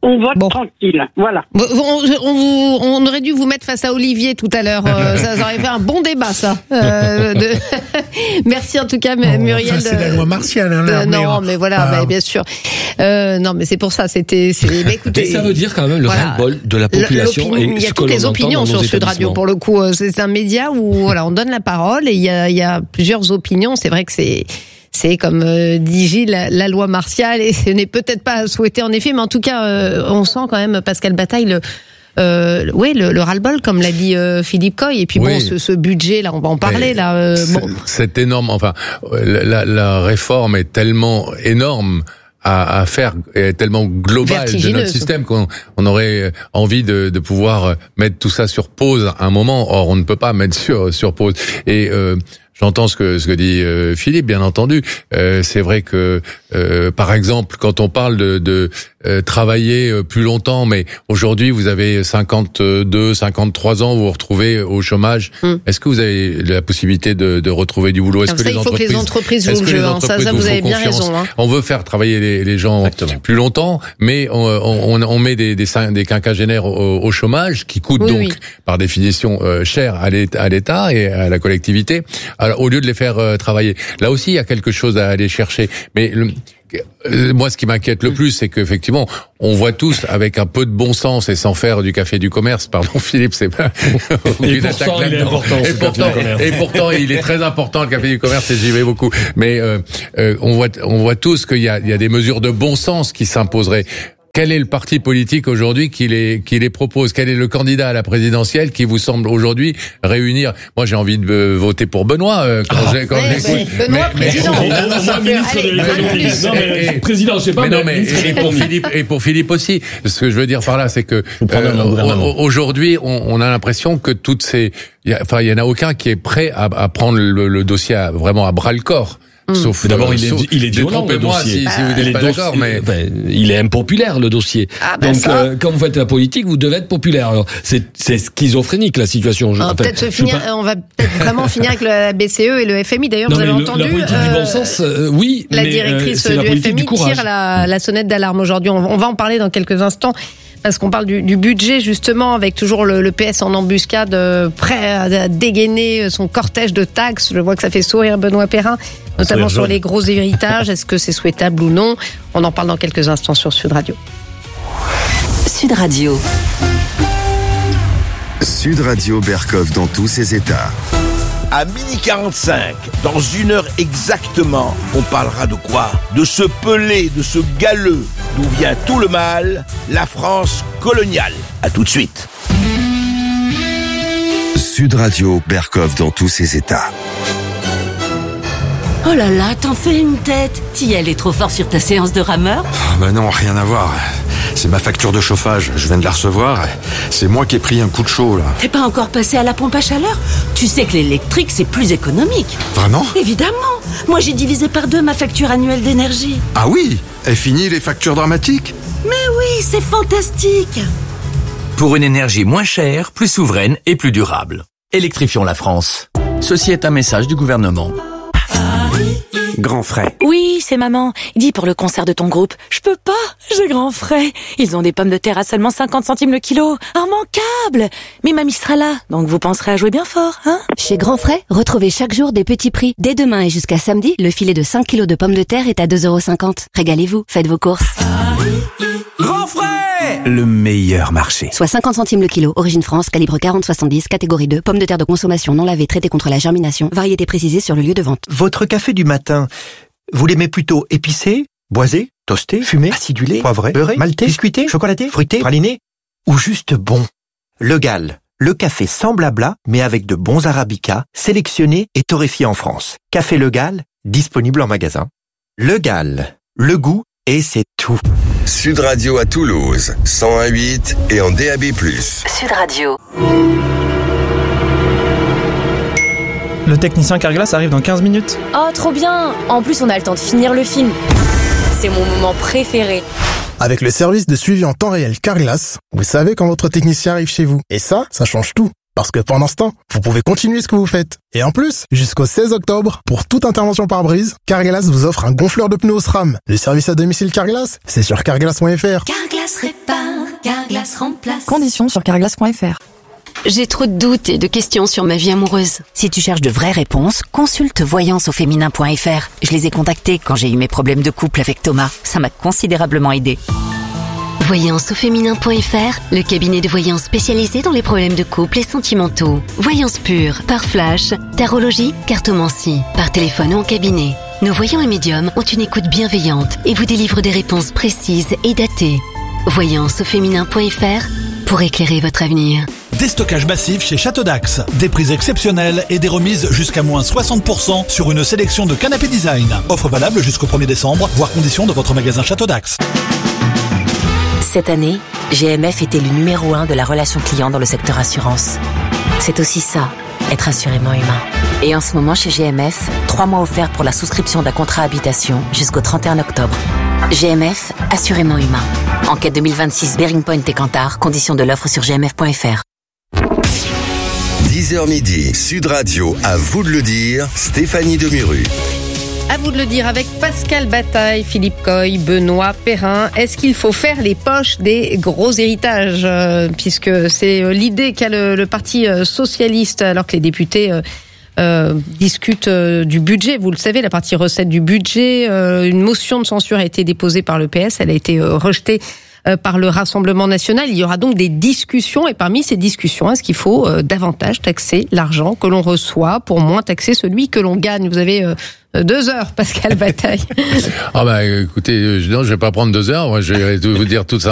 on vote bon. tranquille. Voilà. On, on, on aurait dû vous mettre face à Olivier tout à l'heure. Euh, ça, ça aurait fait un bon débat, ça. Euh, de... Merci en tout cas, oh, Muriel. Enfin, c'est de... la loi martiale. Hein, là, de... Non, mais, mais voilà, ah. bah, bien sûr. Euh, non, mais c'est pour ça. C'était. C'est... Mais écoutez, mais ça veut dire quand même le voilà. ras-le-bol de la population. Et il y a toutes les opinions sur Sud Radio. Pour le coup, c'est un média où voilà, on donne la parole et il y a, il y a plusieurs opinions. C'est vrai que c'est. C'est, comme euh, dit Gilles, la, la loi martiale, et ce n'est peut-être pas à souhaiter en effet, mais en tout cas, euh, on sent quand même, Pascal Bataille, le, euh, ouais, le, le ras-le-bol, comme l'a dit euh, Philippe Coy, et puis oui. bon, ce, ce budget, là, on va en parler, mais là. Euh, bon. C'est énorme, enfin, la, la réforme est tellement énorme à, à faire, est tellement globale de notre système qu'on on aurait envie de, de pouvoir mettre tout ça sur pause à un moment. Or, on ne peut pas mettre sur, sur pause. Et euh, j'entends ce que ce que dit euh, Philippe, bien entendu. Euh, c'est vrai que, euh, par exemple, quand on parle de, de euh, travailler euh, plus longtemps, mais aujourd'hui vous avez cinquante-deux, cinquante-trois ans, vous vous retrouvez au chômage. Mm. Est-ce que vous avez la possibilité de, de retrouver du boulot? Est-ce que, ça, les il faut que les entreprises jouent le jeu. Hein. Ça, ça vous, vous avez bien confiance? raison. Hein. On veut faire travailler les, les gens Exactement. plus longtemps, mais on, on, on met des, des, des quinquagénaires au, au chômage, qui coûtent oui, donc, oui. par définition, euh, cher à l'État et à la collectivité. Alors, au lieu de les faire euh, travailler. Là aussi, il y a quelque chose à aller chercher. Mais le, euh, moi, ce qui m'inquiète le plus, c'est qu'effectivement, on voit tous, avec un peu de bon sens et sans faire du café du commerce, pardon Philippe, c'est pas et une attaque là-dedans. Il est important, et, pourtant, et pourtant, il est très important, le café du commerce, et j'y vais beaucoup. Mais euh, euh, on voit, on voit tous qu'il y a, il y a des mesures de bon sens qui s'imposeraient. Quel est le parti politique aujourd'hui qui les qui les propose? Quel est le candidat à la présidentielle qui vous semble aujourd'hui réunir? Moi, j'ai envie de voter pour Benoît euh, quand ah, j'ai quand ouais, j'écoute. Benoît mais, président. Mais, mais, non, ministre de l'économie. Non mais président, je sais pas. Mais non mais et pour Philippe et pour Philippe aussi. Ce que je veux dire par là, c'est que euh, aujourd'hui, on, on a l'impression que toutes ces, y a, enfin, il y en a aucun qui est prêt à, à prendre le, le dossier à, vraiment à bras le corps. Sauf d'abord, il est, il est violent le dossier. Si, si vous n'êtes pas d'accord, mais enfin, il est impopulaire le dossier. Ah ben Donc, euh, quand vous faites la politique, vous devez être populaire. Alors, c'est, c'est schizophrénique la situation. Je, on, enfin, peut-être finir, pas... on va peut-être vraiment finir avec la B C E et le F M I. D'ailleurs, non, vous avez le, entendu. La politique euh, du bon sens, euh, oui. La mais, directrice euh, du F M I tire la, la sonnette d'alarme aujourd'hui. On, on va en parler dans quelques instants. Parce qu'on parle du, du budget, justement, avec toujours le, le P S en embuscade, euh, prêt à dégainer son cortège de taxes. Je vois que ça fait sourire Benoît Perrin, notamment sur les gros héritages. Est-ce que c'est souhaitable ou non? On en parle dans quelques instants sur Sud Radio. Sud Radio. Sud Radio Bercoff dans tous ses états. À midi quarante-cinq, dans une heure exactement, on parlera de quoi? De ce pelé, de ce galeux, d'où vient tout le mal, la France coloniale. À tout de suite. Sud Radio Bercoff dans tous ses états. Oh là là, t'en fais une tête. T'y allais trop fort sur ta séance de rameur? Oh bah non, rien à voir. C'est ma facture de chauffage, je viens de la recevoir. C'est moi qui ai pris un coup de chaud, là. T'es pas encore passé à la pompe à chaleur? Tu sais que l'électrique, c'est plus économique. Vraiment? Évidemment. Moi, j'ai divisé par deux ma facture annuelle d'énergie. Ah oui? Et fini les factures dramatiques? Mais oui, c'est fantastique. Pour une énergie moins chère, plus souveraine et plus durable. Électrifions la France. Ceci est un message du gouvernement. Grand frais. Oui, c'est maman. Dis pour le concert de ton groupe. Je peux pas, j'ai grand frais. Ils ont des pommes de terre à seulement cinquante centimes le kilo. Immanquable. Mais mamie sera là, donc vous penserez à jouer bien fort, hein? Chez Grand Frais, retrouvez chaque jour des petits prix. Dès demain et jusqu'à samedi, le filet de cinq kilos de pommes de terre est à deux euros cinquante. Régalez-vous, faites vos courses. Grand frais! Le meilleur marché. Soit cinquante centimes le kilo. Origine France, calibre quarante soixante-dix, catégorie deux. Pommes de terre de consommation non lavées, traitées contre la germination. Variété précisée sur le lieu de vente. Votre café du matin, vous l'aimez plutôt épicé, boisé, toasté, fumé, acidulé, poivré, beurré, maltais, biscuité, chocolaté, fruité, praliné ou juste bon? Le Gall, le café sans blabla, mais avec de bons arabicas, sélectionnés et torréfiés en France. Café Le Gall, disponible en magasin. Le Gall, le goût et c'est tout. Sud Radio à Toulouse, cent un virgule huit et en D A B plus. Sud Radio. Le technicien Carglass arrive dans quinze minutes. Oh, trop bien! En plus, on a le temps de finir le film. C'est mon moment préféré. Avec le service de suivi en temps réel Carglass, vous savez quand votre technicien arrive chez vous. Et ça, ça change tout. Parce que pendant ce temps, vous pouvez continuer ce que vous faites. Et en plus, jusqu'au seize octobre, pour toute intervention pare-brise, Carglass vous offre un gonfleur de pneus SRAM. Le service à domicile Carglass, c'est sur carglass point f r. Carglass répare, Carglass remplace. Conditions sur carglass point f r. J'ai trop de doutes et de questions sur ma vie amoureuse. Si tu cherches de vraies réponses, consulte voyance au féminin point f r. Je les ai contactés quand j'ai eu mes problèmes de couple avec Thomas. Ça m'a considérablement aidé. Voyance au féminin point f r, le cabinet de voyance spécialisé dans les problèmes de couple et sentimentaux. Voyance pure, par flash, tarologie, cartomancie, par téléphone ou en cabinet. Nos voyants et médiums ont une écoute bienveillante et vous délivrent des réponses précises et datées. Voyance au féminin point f r pour éclairer votre avenir. Déstockage massif chez Château d'Axe. Des prix exceptionnels et des remises jusqu'à moins soixante pour cent sur une sélection de canapés design. Offre valable jusqu'au premier décembre, voire conditions de votre magasin Château d'Axe. Cette année, G M F était le numéro un de la relation client dans le secteur assurance. C'est aussi ça, être assurément humain. Et en ce moment chez G M F, trois mois offerts pour la souscription d'un contrat habitation jusqu'au trente et un octobre. G M F, assurément humain. Enquête deux mille vingt-six Bearing Point et Kantar, conditions de l'offre sur g m f point f r. dix heures midi, Sud Radio, à vous de le dire, Stéphanie Demuru. À vous de le dire avec Pascal Bataille, Philippe Coy, Benoît Perrin. Est-ce qu'il faut faire les poches des gros héritages euh, puisque c'est euh, l'idée qu'a le, le Parti euh, socialiste alors que les députés euh, euh, discutent euh, du budget. Vous le savez, la partie recette du budget. Euh, une motion de censure a été déposée par le P S. Elle a été euh, rejetée euh, par le Rassemblement national. Il y aura donc des discussions et parmi ces discussions, est-ce qu'il faut euh, davantage taxer l'argent que l'on reçoit pour moins taxer celui que l'on gagne? Vous avez euh, Deux heures, Pascal Bataille. Ah bah écoutez, non, je vais pas prendre deux heures. Moi, je vais vous dire tout ça.